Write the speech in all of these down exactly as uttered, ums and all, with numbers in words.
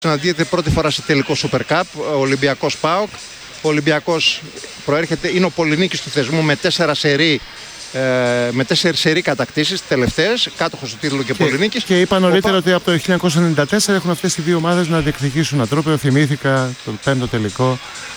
Συναντιέται πρώτη φορά σε τελικό Super Cup, ο Ολυμπιακός ΠΑΟΚ. Ο Ολυμπιακός προέρχεται, είναι ο πολυνίκης του θεσμού με τέσσερα σερί, ε, με τέσσερις σερί κατακτήσεις τελευταίες, κάτοχος του τίτλου και, και πολυνίκης. Και είπα νωρίτερα ότι από το χίλια εννιακόσια ενενήντα τέσσερα έχουν αυτές οι δύο ομάδες να διεκδικήσουν ένα τρόπαιο. Θυμήθηκα τον πέμπτο τελικό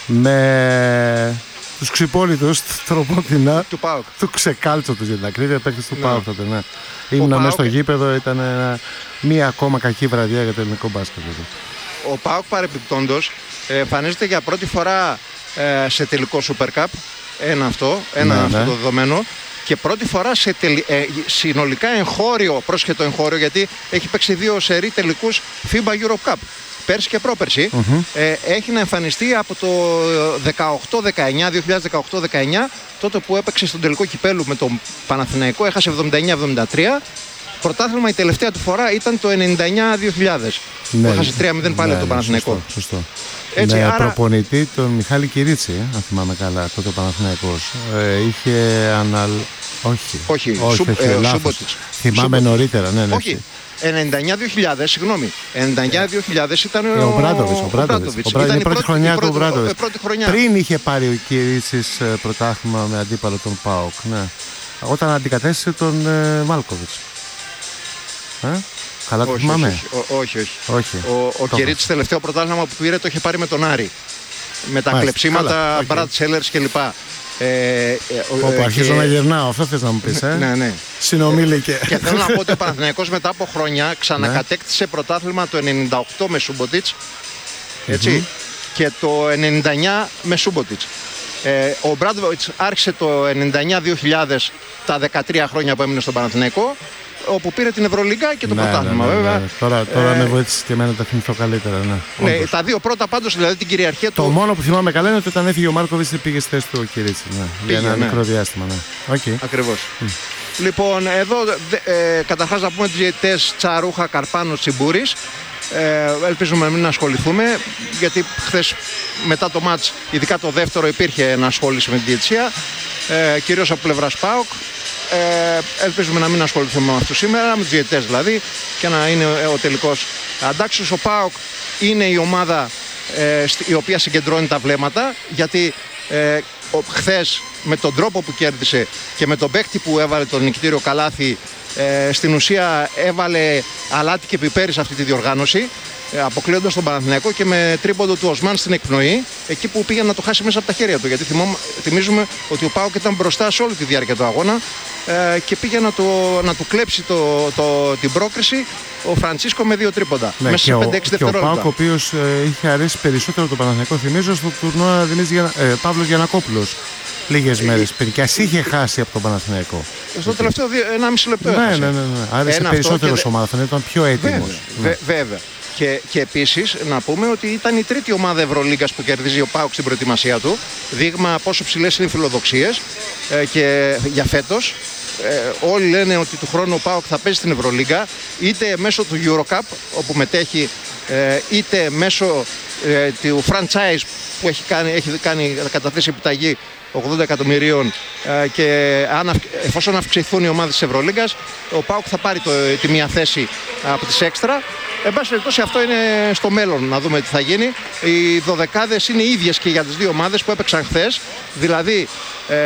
με τους ξυπόλυτους τροπότινα του ΠΑΟΚ. Του ξεκάλτσο τους για την ακρίβεια, παίκτες του ναι. ΠΑΟΚ τότε. Ναι. Ήμουνα μέσα στο γήπεδο, ήταν ένα, μία ακόμα κακή βραδιά για το ελληνικό μπάσκετ. Ο ΠΑΟΚ παρεπιπτόντως εμφανίζεται για πρώτη φορά ε, σε τελικό Super Cup. Ένα αυτό, ένα ναι, αυτό ναι. το δεδομένο. Και πρώτη φορά σε τελ, ε, συνολικά εγχώριο, πρόσχετο εγχώριο, γιατί έχει παίξει δύο σερί τελικούς φίμπα Europe Cup. Πέρσι και πρόπερσι. Mm-hmm. ε, έχει να εμφανιστεί από το δεκαοκτώ δεκαεννιά, δύο χιλιάδες δεκαοκτώ δεκαεννιά, τότε που έπαιξε στον τελικό κυπέλου με τον Παναθηναϊκό, έχασε εβδομήντα εννιά εβδομήντα τρία. Πρωτάθλημα η τελευταία του φορά ήταν το ενενήντα εννιά δύο χιλιάδες. Ναι, έχασε τρία μηδέν πάλι ναι, από τον Παναθηναϊκό. Σωστό, σωστό. Έτσι, με άρα... προπονητή τον Μιχάλη Κυρίτσι, αν θυμάμαι καλά, τότε ο Παναθηναϊκός. Ε, είχε αναλ... Όχι, όχι, όχι, Σου... όχι ε, λάθος. Θυμάμαι νωρίτερα, ναι, ναι. Όχι. ενενήντα εννιά δύο χιλιάδες, συγγνώμη. ενενήντα εννιά δύο χιλιάδες ήταν ο, ο Μπράντοβιτς. Ο Μπράντοβιτς. Ήταν η πρώτη χρονιά του Μπράντοβιτς. Πριν είχε πάρει ο Κυρίτσης πρωτάθλημα με αντίπαλο τον ΠΑΟΚ. Ναι. Όταν αντικατέστησε τον ε, Μάλκοβιτς. Ε? Καλά το θυμάμαι. Όχι, όχι. όχι. όχι. Ο, ο Κυρίτσης τελευταίο πρωτάθλημα που πήρε το είχε πάρει με τον Άρη. Με τα Μάλιστα. κλεψίματα, okay. Brad Sellers κλπ. Ε, ε, Όπου ε, αρχίζω και... να γερνάω, αυτό θες να μου πεις, ε? ναι, ναι. Συνομήλικε. Και θέλω να πω ότι ο Παναθηναϊκός μετά από χρόνια ξανακατέκτησε πρωτάθλημα το ενενήντα οκτώ με Σούμποτιτς, έτσι, mm-hmm. και το ενενήντα εννιά με Σούμποτιτς. Ε, ο Μπράντοβιτς άρχισε το ενενήντα εννιά δύο χιλιάδες, τα δεκατρία χρόνια που έμεινε στον Παναθηναϊκό, όπου πήρε την Ευρωλίγκα και το ναι, πρωτάθλημα, ναι, ναι, βέβαια. Ναι. Τώρα, τώρα ε, με βοήθησε και εμένα να τα θυμηθώ καλύτερα. Ναι, ναι, τα δύο πρώτα πάντως, δηλαδή την κυριαρχία του. Το μόνο που θυμάμαι καλά είναι ότι όταν έφυγε ο Μάρκοβιτς πήγε στη θέση του ο Κυρίτσι. Ναι, πήγε, για ένα ναι. μικρό διάστημα. Ναι. Okay. Ακριβώς. Mm. Λοιπόν, εδώ ε, καταρχάς να πούμε τους διαιτητές Τσαρούχα, Καρπάνο, Τσιμπούρης. Ε, ελπίζουμε να μην ασχοληθούμε, γιατί χθες μετά το μάτς, ειδικά το δεύτερο, υπήρχε ενασχόληση με τη διαιτησία, ε, κυρίως από πλευράς ΠΑΟΚ. Ε, ελπίζουμε να μην ασχοληθούμε με αυτούς σήμερα, με τους διαιτητές δηλαδή, και να είναι ο τελικός αντάξιος. Ο ΠΑΟΚ είναι η ομάδα ε, η οποία συγκεντρώνει τα βλέμματα, γιατί ε, ο, χθες με τον τρόπο που κέρδισε και με τον παίκτη που έβαλε τον νικητήριο καλάθι, ε, στην ουσία έβαλε αλάτι και πιπέρι σε αυτή τη διοργάνωση, ε, αποκλείοντας τον Παναθηναϊκό και με τρίποντο του Οσμάν στην εκπνοή, εκεί που πήγε να το χάσει μέσα από τα χέρια του. Γιατί θυμό, θυμίζουμε ότι ο ΠΑΟΚ ήταν μπροστά σε όλη τη διάρκεια του αγώνα, ε, και πήγε να, το, να του κλέψει το, το, την πρόκριση ο Φραντσίσκο με δύο τρίποντα. Ναι, μέσα σε πέντε έξι δευτερόλεπτα. Και ο ΠΑΟΚ, ο οποίος ε, είχε αρέσει περισσότερο το Παναθηναϊκό, θυμίζω, στο τουρνουά ε, Παύλος Γιαννακόπουλος. Λίγες μέρες πριν, και ας είχε χάσει από τον Παναθηναϊκό. Στο okay. τελευταίο ενάμιση λεπτό ναι, ναι, ναι, ναι. Άρεσε περισσότερο ο ομάδα, ήταν πιο έτοιμος. Βέβαια. Ναι. Βέβαια. Και, και επίσης να πούμε ότι ήταν η τρίτη ομάδα Ευρωλίγκας που κερδίζει ο ΠΑΟΚ στην προετοιμασία του. Δείγμα πόσο ψηλές είναι οι φιλοδοξίες, ε, και για φέτος. Ε, όλοι λένε ότι του χρόνου ο ΠΑΟΚ θα παίζει στην Ευρωλίγκα, είτε μέσω του EuroCup όπου μετέχει, ε, είτε μέσω ε, του franchise που έχει κάνει, έχει κάνει καταθέσει επιταγή ογδόντα εκατομμυρίων, ε, και αν, εφόσον αυξηθούν οι ομάδες της Ευρωλίγκας, ο ΠΑΟΚ θα πάρει το, τη μία θέση από τις έξτρα. Εν πάση περιπτώσει, αυτό είναι στο μέλλον, να δούμε τι θα γίνει. Οι δωδεκάδες είναι ίδιες και για τις δύο ομάδες που έπαιξαν χθες, δηλαδή ε,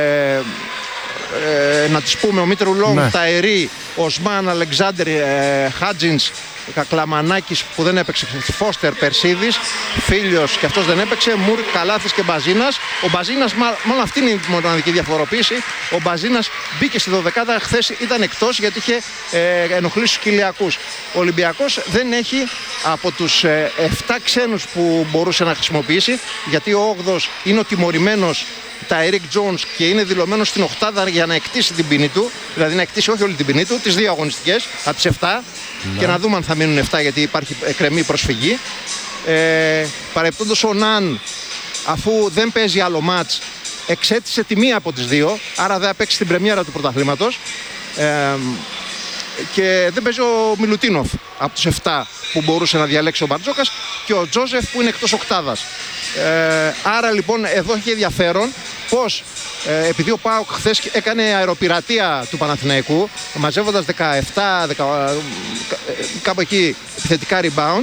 ε, να τις πούμε, ο Μήτρου Λόγκ, ναι. Ταερή, Οσμάν, Αλεξάνδρ, ε, Χάτζινς, Κακλαμανάκης που δεν έπαιξε, Φώστερ, Περσίδης, Φίλιος και αυτός δεν έπαιξε, Μουρ, Καλάθης και Μπαζίνας. Ο Μπαζίνας, μάλλον αυτή είναι η μοναδική διαφοροποίηση. Ο Μπαζίνας μπήκε στη δωδεκάδα, χθες ήταν εκτός γιατί είχε ε, ενοχλήσει τους κοιλιακούς. Ο Ολυμπιακός δεν έχει από τους ε, εφτά ξένους που μπορούσε να χρησιμοποιήσει, γιατί ο όγδοος είναι ο τιμωρημένος τα Eric Jones και είναι δηλωμένο στην οκτάδα για να εκτίσει την ποινή του, δηλαδή να εκτίσει όχι όλη την ποινή του, τις δύο αγωνιστικές από τις εφτά, ναι. Και να δούμε αν θα μείνουν εφτά, γιατί υπάρχει εκκρεμή προσφυγή. Ε, παρεπτόντως ο Ναν, αφού δεν παίζει άλλο μάτς, εξέτησε τη μία από τις δύο, άρα δεν θα παίξει την πρεμιέρα του πρωταθλήματος. Ε, και δεν παίζει ο Μιλουτίνοφ από τους εφτά που μπορούσε να διαλέξει ο Μπαρτζόκας, και ο Τζόζεφ που είναι εκτός οκτάδας. Ε, άρα λοιπόν εδώ έχει ενδιαφέρον πως ε, επειδή ο ΠΑΟΚ χθες έκανε αεροπειρατεία του Παναθηναϊκού, μαζεύοντας δεκαεπτά, δέκα, κάπου εκεί επιθετικά rebound,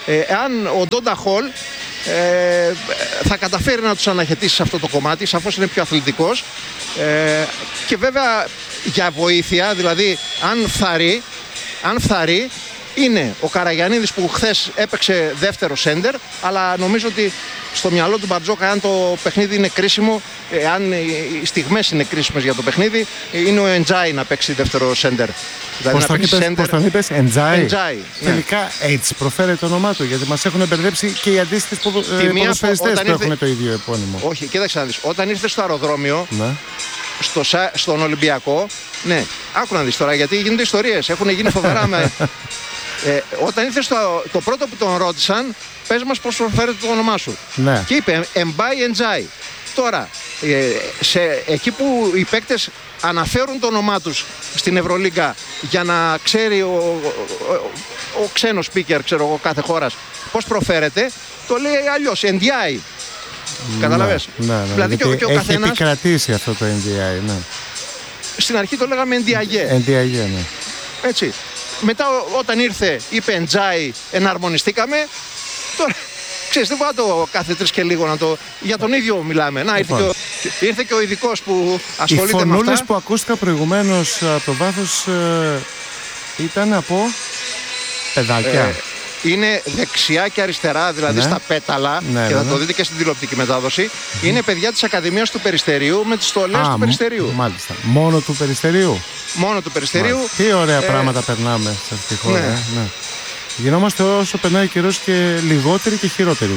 Ε, εάν ο Ντόντα Χολ ε, θα καταφέρει να τους αναχαιτήσει σε αυτό το κομμάτι, σαφώς είναι πιο αθλητικός. Ε, και βέβαια για βοήθεια, δηλαδή αν φθαρεί, αν φθαρεί είναι ο Καραγιαννίδης που χθες έπαιξε δεύτερο σέντερ, αλλά νομίζω ότι στο μυαλό του Μπαρτζόκα, αν το παιχνίδι είναι κρίσιμο, αν οι στιγμές είναι κρίσιμες για το παιχνίδι, είναι ο Εντζάι να παίξει δεύτερο σέντερ. Δηλαδή πώς, τον είπες, πώς τον είπες, Εντζάι. Εντζάι, ναι. Τελικά έτσι προφέρεται το όνομά του, γιατί μας έχουν μπερδέψει και οι αντίστοιχες ποδοσφαιριστές που ήρθε... έχουν το ίδιο επώνυμο. Όχι, κοίταξε να δεις, όταν ήρθε στο αεροδρόμιο, ναι. στο, στον Ολυμπιακό, ναι, άκου να δεις τώρα, γιατί γίνονται ιστορίες, έχουν γίνει φοβερά με... Ε, όταν ήρθε στο, το πρώτο που τον ρώτησαν, πες μας πώς προφέρεται το όνομά σου. Ναι. Και είπε Εμπάι Εντζάι. Τώρα, ε, σε, εκεί που οι παίκτες αναφέρουν το όνομά τους στην Ευρωλίγκα για να ξέρει ο, ο, ο, ο ξένος speaker, ξέρω εγώ, κάθε χώρας πώς προφέρεται, το λέει αλλιώς, Εντιάι. Ναι, Καταλαβες. Ναι, ναι, δηλαδή και, και ο έχει καθένας... επικρατήσει αυτό το Εντιάι, ναι. Στην αρχή το λέγαμε Εντιαγέ. Εντιαγέ, ναι. Έτσι. Μετά όταν ήρθε, είπε Εντζάι, εναρμονιστήκαμε. Τώρα, ξέρεις, δεν μπορώ να το κάθε τρεις και λίγο να το... Για τον ίδιο μιλάμε. Να, ήρθε, λοιπόν. και, ο... ήρθε και ο ειδικός που ασχολείται με αυτά. Οι φωνούλες που ακούστηκαν προηγουμένως από το βάθος ε, ήταν από παιδάκια. Ε, είναι δεξιά και αριστερά, δηλαδή ναι. στα πέταλα, ναι, και ναι, θα ναι. το δείτε και στην τηλεοπτική μετάδοση. Mm-hmm. Είναι παιδιά της Ακαδημίας του Περιστερίου με τις στολές του Περιστερίου. Μάλιστα. Μόνο του Περιστερίου. Μόνο του Περιστερίου. Μα, τι ωραία ε... πράγματα περνάμε σε αυτή τη χώρα. Ναι. Ε, ναι. Γινόμαστε όσο περνάει ο καιρός και λιγότεροι και χειρότεροι.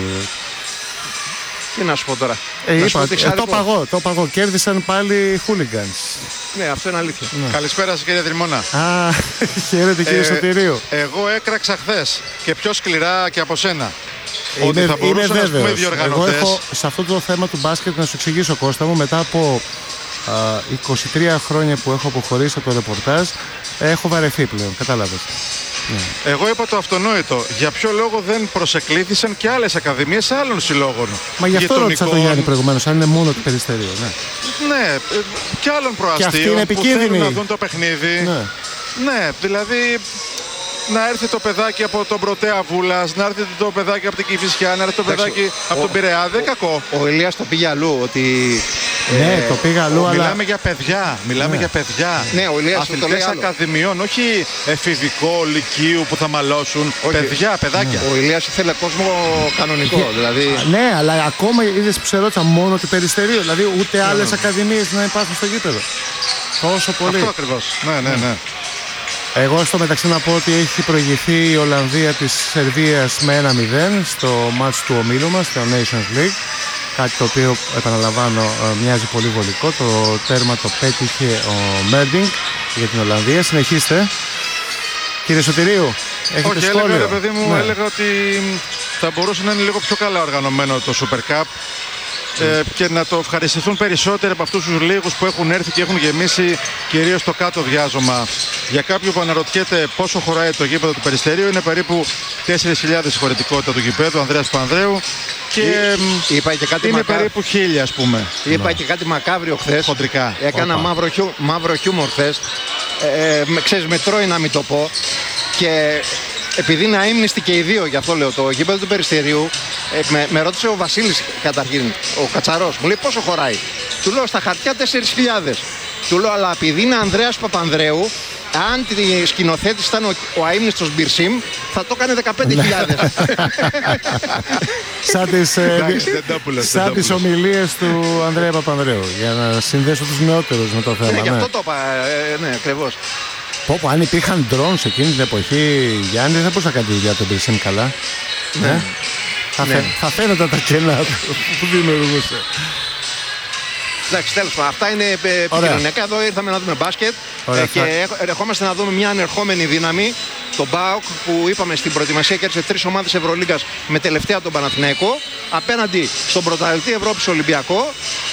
Τι να σου πω τώρα. Ε, είπα, ε, το παγώ, το παγώ. Κέρδισαν πάλι hooligans. Ναι, αυτό είναι αλήθεια. Ναι. Καλησπέρα σας, κύριε Δρυμώνα. Α, χαίρετε κύριε ε, Σωτηρίου. Εγώ έκραξα χθες και πιο σκληρά και από σένα. Είμαι, ότι θα μπορούσαν να πούμε οι Εγώ διοργανωτές. έχω σε αυτό το θέμα του μπάσκετ να σου εξηγήσω, Κώστα μου, μετά από α, είκοσι τρία χρόνια που έχω αποχωρήσει από το ρεπορτάζ, έχω βαρεθεί πλέον. Κατάλαβες. Ναι. Εγώ είπα το αυτονόητο. Για ποιο λόγο δεν προσεκλήθησαν και άλλες ακαδημίες άλλων συλλόγων. Μα γι' αυτό ρώτησα τον Γιάννη προηγουμένως, αν είναι μόνο του Περιστερίου. Ναι, ναι, και άλλων προαστίων που θέλουν να δουν το παιχνίδι. Ναι, ναι, δηλαδή να έρθει το παιδάκι από τον Πρωτέα Βούλας, να έρθει το παιδάκι από την Κηφισιά, να έρθει το παιδάκι ο, από τον Πειραιά. Δεν κακό. Ο, ο Ηλίας το πήγε αλλού. Ότι, ναι, ε, το πήγε αλλού, ο, αλλά... Μιλάμε για παιδιά. Μιλάμε ναι. για παιδιά. Ναι, ο Ηλίας αθλητές το λέει ακαδημιών, όχι εφηβικό, λυκείου που θα μαλώσουν. Όχι. Παιδιά, παιδάκια. Ναι. Ο Ηλίας ήθελε κόσμο κανονικό. δηλαδή... Ναι, αλλά ακόμα είδες που σε ρώτησα μόνο του Περιστερίου. Δηλαδή ούτε ναι. άλλες ακαδημίες να υπάρχουν στο γήπεδο. Τόσο πολύ. Αυτό ακριβώς. Ναι, ναι, ναι. Εγώ στο μεταξύ να πω ότι έχει προηγηθεί η Ολλανδία της Σερβίας με ένα μηδέν στο μάτς του ομίλου μας, στο Nations League. Κάτι το οποίο, επαναλαμβάνω, μοιάζει πολύ βολικό. Το τέρμα το πέτυχε ο Μέρντινγκ για την Ολλανδία. Συνεχίστε. Κύριε Σωτηρίου, έχετε Όχι, σχόλιο? έλεγα, παιδί μου, ναι. έλεγα ότι θα μπορούσε να είναι λίγο πιο καλά οργανωμένο το Super Cup. Ε, και να το ευχαριστηθούν περισσότεροι από αυτούς τους λίγους που έχουν έρθει και έχουν γεμίσει κυρίως το κάτω διάζωμα. Για κάποιον που αναρωτιέται πόσο χωράει το γήπεδο του Περιστερίου, είναι περίπου τέσσερις χιλιάδες η χωρητικότητα του γηπέδου Ανδρέας Πανδρέου και, είπα και κάτι είναι μακά... περίπου χίλια, ας πούμε. Είπα και κάτι μακάβριο χθες. Χοντρικά. Έκανα μαύρο, χιού, μαύρο χιούμορ χθες. Ε, ε, ξέρεις, με τρώει να μην το πω. Και επειδή είναι αείμνηστοι και οι δύο, γι' αυτό λέω, το γήπεδο του Περιστερίου, ε, με, με ρώτησε ο Βασίλης καταρχήν, ο Κατσαρός, μου λέει πόσο χωράει. Του λέω στα χαρτιά τέσσερις χιλιάδες. Του λέω, αλλά επειδή είναι Ανδρέας Παπανδρέου, αν τη σκηνοθέτης ήταν ο, ο αείμνηστος Μπιρσίμ, θα το έκανε δεκαπέντε χιλιάδες. Σαν τις, σαν τις ομιλίες του Ανδρέα Παπανδρέου, για να συνδέσω τους νεότερους με το θέμα. Ναι, γι' αυτό το είπα, ε, ναι, ακριβώς. Πω, πω, αν υπήρχαν ντρόν σε εκείνη την εποχή, Γιάννη, δεν μπορούσα να κάνει τη δουλειά του Μπιρσίμ καλά. Ναι. Ναι. Θα, ναι. Φαι, θα φαίνονταν τα κενά που δημιουργούσε. Εντάξει, τέλος πάντων, αυτά είναι επικοινωνιακά. Εδώ ήρθαμε να δούμε μπάσκετ. Ωραία, και θα... ερχόμαστε να δούμε μια ανερχόμενη δύναμη. Το ΠΑΟΚ που είπαμε στην προετοιμασία κέρδισε τρεις ομάδες Ευρωλίγκας με τελευταία τον Παναθηναϊκό. Απέναντι στον πρωταθλητή Ευρώπης Ολυμπιακό.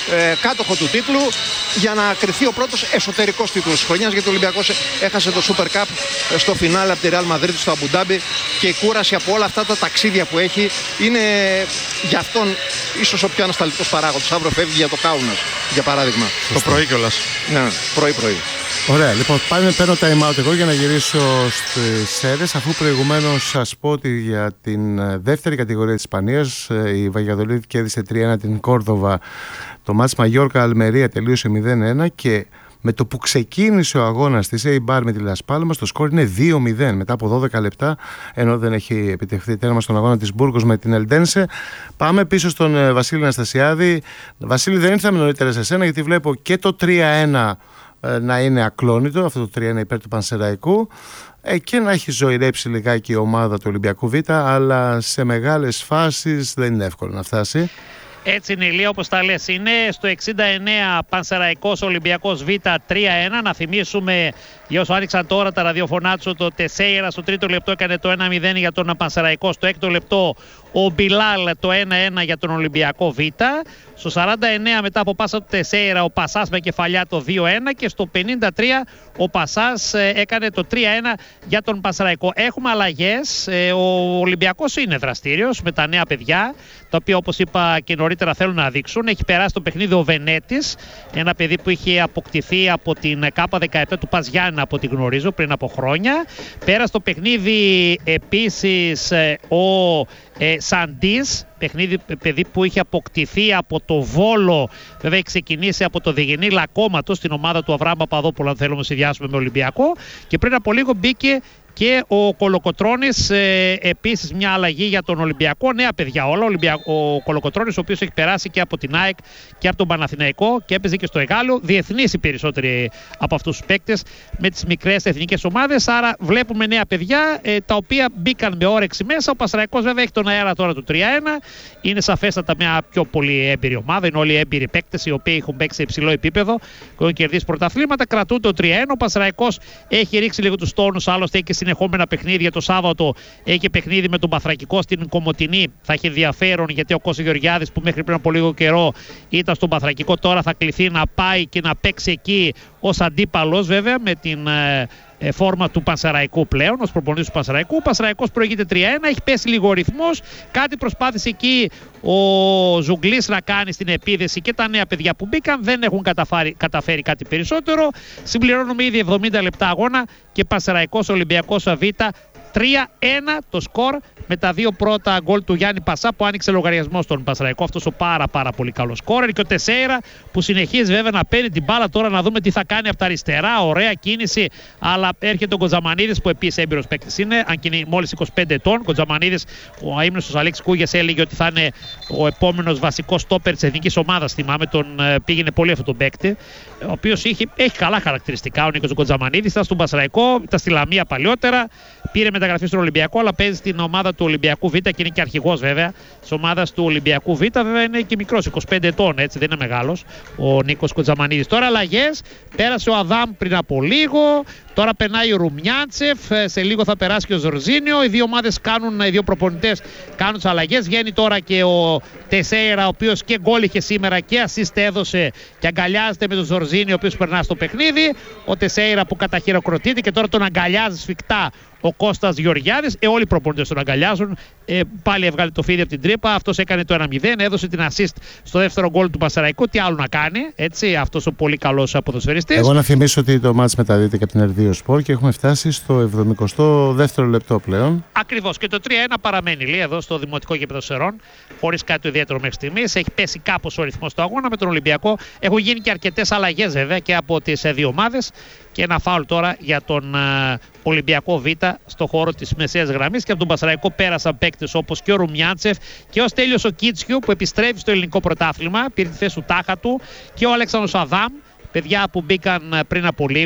ε, κάτοχο του τίτλου, για να κριθεί ο πρώτος εσωτερικός τίτλος της χρονιάς, γιατί ο Ολυμπιακός έχασε το Super Cup στο φινάλε από τη Real Madrid στο Αμπουντάμπι, και η κούραση από όλα αυτά τα ταξίδια που έχει είναι για αυτόν ίσως ο πιο ανασταλτικός παράγοντας. Αύριο φεύγει για το Κάουνας, για παράδειγμα. Το πρωί κιόλας. Ναι, πρωί-πρωί. Ωραία, λοιπόν, πάμε, παίρνω time out εγώ για να γυρίσω στις αίρες, αφού προηγουμένως σας πω ότι για την δεύτερη κατηγορία της Ισπανίας η Βαγιαδολίδη κέρδισε τρία ένα την Κόρδοβα. Το μάτς Μαγιόρκα Αλμερία τελείωσε μηδέν ένα και με το που ξεκίνησε ο αγώνας της Eibar με τη Las Palmas το σκορ είναι δύο μηδέν μετά από δώδεκα λεπτά, ενώ δεν έχει επιτευχθεί τέρμα στον αγώνα της Μπούργος με την Ελντένσε. Πάμε πίσω στον Βασίλη Αναστασιάδη. Βασίλη, δεν ήρθαμε νωρίτερα σε σένα, γιατί βλέπω και το τρία ένα να είναι ακλόνητο, αυτό το τρία ένα υπέρ του Πανσεραϊκού, ε, και να έχει ζωηρέψει λιγάκι η ομάδα του Ολυμπιακού Β, αλλά σε μεγάλες φάσεις δεν είναι εύκολο να φτάσει. Έτσι είναι, Ηλία, όπως τα λες. Είναι στο εξήντα εννέα Πανσεραϊκός Ολυμπιακός Β τρία ένα. Να θυμίσουμε, για όσο άνοιξαν τώρα τα ραδιοφωνάτσο, το Τεσέιρα στο τρίτο λεπτό έκανε το ένα μηδέν για τον Πανσεραϊκό. Στο έκτο λεπτό ο Μπιλάλ το ένα ένα για τον Ολυμπιακό Β. Στο σαράντα εννέα μετά από πάσα του Τεσέιρα ο Πασάς με κεφαλιά το δύο ένα. Και στο πενήντα τρία ο Πασάς έκανε το τρία ένα για τον Πανσεραϊκό. Έχουμε αλλαγές. Ο Ολυμπιακός είναι δραστήριος με τα νέα παιδιά, τα οποία, όπως είπα και νωρίτερα, θέλουν να δείξουν. Έχει περάσει το παιχνίδι ο Βενέτης, ένα παιδί που είχε αποκτηθεί από την ΚΑΠΑ δεκαεπτά του Πας Γιάννα, από ό,τι γνωρίζω, πριν από χρόνια. Πέρασε το παιχνίδι επίσης ο ε, Σαντής, παιχνίδι, παιδί που είχε αποκτηθεί από το Βόλο. Βέβαια έχει ξεκινήσει από το Διγενή Λακώματος, στην ομάδα του Αβραάμ Παπαδόπουλου, αν θέλουμε να συνδυάσουμε με Ολυμπιακό. Και πριν από λίγο μπήκε και ο Κολοκοτρώνης, ε, επίσης μια αλλαγή για τον Ολυμπιακό. Νέα παιδιά όλα. Ο, ο Κολοκοτρώνης, ο οποίος έχει περάσει και από την ΑΕΚ και από τον Παναθηναϊκό και έπαιζε και στο Εγάλεο. Διεθνείς οι περισσότεροι από αυτούς τους παίκτες με τις μικρές εθνικές ομάδες. Άρα βλέπουμε νέα παιδιά, ε, τα οποία μπήκαν με όρεξη μέσα. Ο Πανσεραϊκός βέβαια έχει τον αέρα τώρα του τρία ένα. Είναι σαφέστατα μια πιο πολύ έμπειρη ομάδα. Είναι όλοι έμπειροι παίκτες, οι οποίοι έχουν παίξει σε υψηλό επίπεδο και έχουν κερδίσει πρωταθλήματα. Κρατούν το τρία ένα. Ο Πανσεραϊκός έχει ρίξει λίγο τους τόνους, άλλωστε έχει συνεχόμενα παιχνίδια. Το Σάββατο έχει και παιχνίδι με τον Παθρακικό στην Κομοτηνή. Θα έχει ενδιαφέρον, γιατί ο Κώστας Γεωργιάδης, που μέχρι πριν από λίγο καιρό ήταν στον Παθρακικό, τώρα θα κληθεί να πάει και να παίξει εκεί ως αντίπαλος, βέβαια, με την ε, ε, φόρμα του Πανσεραϊκού πλέον, ως προπονητής του Πανσεραϊκού. Ο Πανσεραϊκός προηγείται τρία ένα, έχει πέσει λίγο ο ρυθμός. Κάτι προσπάθησε εκεί ο Ζουγκλής να κάνει στην επίδεση, και τα νέα παιδιά που μπήκαν δεν έχουν καταφέρει, καταφέρει κάτι περισσότερο. Συμπληρώνουμε ήδη εβδομήντα λεπτά αγώνα και Πανσεραϊκός Ολυμπιακός Β τρία ένα το σκορ, με τα δύο πρώτα γκολ του Γιάννη Πασά, που άνοιξε λογαριασμό στον Πανσεραϊκό. Αυτός ο πάρα πάρα πολύ καλό σκόρερ. Και ο Τεσέιρα, που συνεχίζει βέβαια να παίρνει την μπάλα. Τώρα να δούμε τι θα κάνει από τα αριστερά. Ωραία κίνηση, αλλά έρχεται ο Κοντζαμανίδης, που επίσης έμπειρος παίκτης είναι, αν και είναι μόλις είκοσι πέντε ετών. Κοντζαμανίδης, ο αείμνηστος Αλέξης Κούγιας έλεγε ότι θα είναι ο επόμενος βασικός στόπερ της εθνικής ομάδας. Θυμάμαι, τον πήγαινε πολύ αυτό τον παίκτη, ο οποίος έχει, έχει καλά χαρακτηριστικά. Ο Νίκος Κοντζαμανίδης ήταν στον Πανσεραϊκό, ήταν στη Λαμία παλιότερα. Πήρε μεταγραφή στον Ολυμπιακό, αλλά παίζει στην ομάδα του Ολυμπιακού Β και είναι και αρχηγός βέβαια της ομάδας του Ολυμπιακού Β. Βέβαια είναι και μικρός, είκοσι πέντε ετών, έτσι, δεν είναι μεγάλος ο Νίκος Κοντζαμανίδης. Τώρα αλλαγές. Πέρασε ο Αδάμ πριν από λίγο. Τώρα περνάει ο Ρουμιάντσεφ. Σε λίγο θα περάσει και ο Ζορζίνιο. Οι δύο ομάδες κάνουν, οι δύο προπονητές κάνουν τις αλλαγές. Βγαίνει τώρα και ο Τεσέιρα, ο οποίος και γκολ είχε σήμερα και assist έδωσε, και αγκαλιάζεται με τον Ζορζίνιο, ο οποίος περνά στο παιχνίδι. Ο Τεσέιρα που καταχειροκροτείται και τώρα τον αγκαλιάζει σφιχτά ο Κώστας Γεωργιάδης. Ε, όλοι οι προπονητές τον αγκαλιάζουν. Ε, πάλι έβγαλε το φίδι από την τρύπα. Αυτός έκανε το ένα μηδέν. Έδωσε την assist στο δεύτερο γκολ του Πανσεραϊκού. Τι άλλο να κάνει, έτσι, αυτός ο πολύ καλός ποδοσφαιριστής. Εγώ να θυμίσω ότι το μάτς μεταδίδεται και από την Ερδίο Σπορ και έχουμε φτάσει στο εβδομηκοστό δεύτερο λεπτό πλέον. Ακριβώς. Και το τρία ένα παραμένει, λέει, εδώ στο Δημοτικό Γήπεδο Σερών, χωρίς κάτι ιδιαίτερο μέχρι στιγμής. Έχει πέσει κάπως ο ρυθμός του αγώνα με τον Ολυμπιακό. Έχουν γίνει και αρκετές αλλαγές βέβαια και από τις δύο ομάδες. Και ένα φάουλ τώρα για τον uh, Ολυμπιακό Β στο χώρο της μεσαίας γραμμής, και από τον Πανσεραϊκό πέρασαν παίκτες όπως και ο Ρουμιάντσεφ και ο Στέλιος ο Κίτσιου, που επιστρέφει στο ελληνικό πρωτάθλημα, πήρε τη θέση του τάχα του, και ο Αλέξανδρος Αδάμ, παιδιά που μπήκαν πριν από λίγο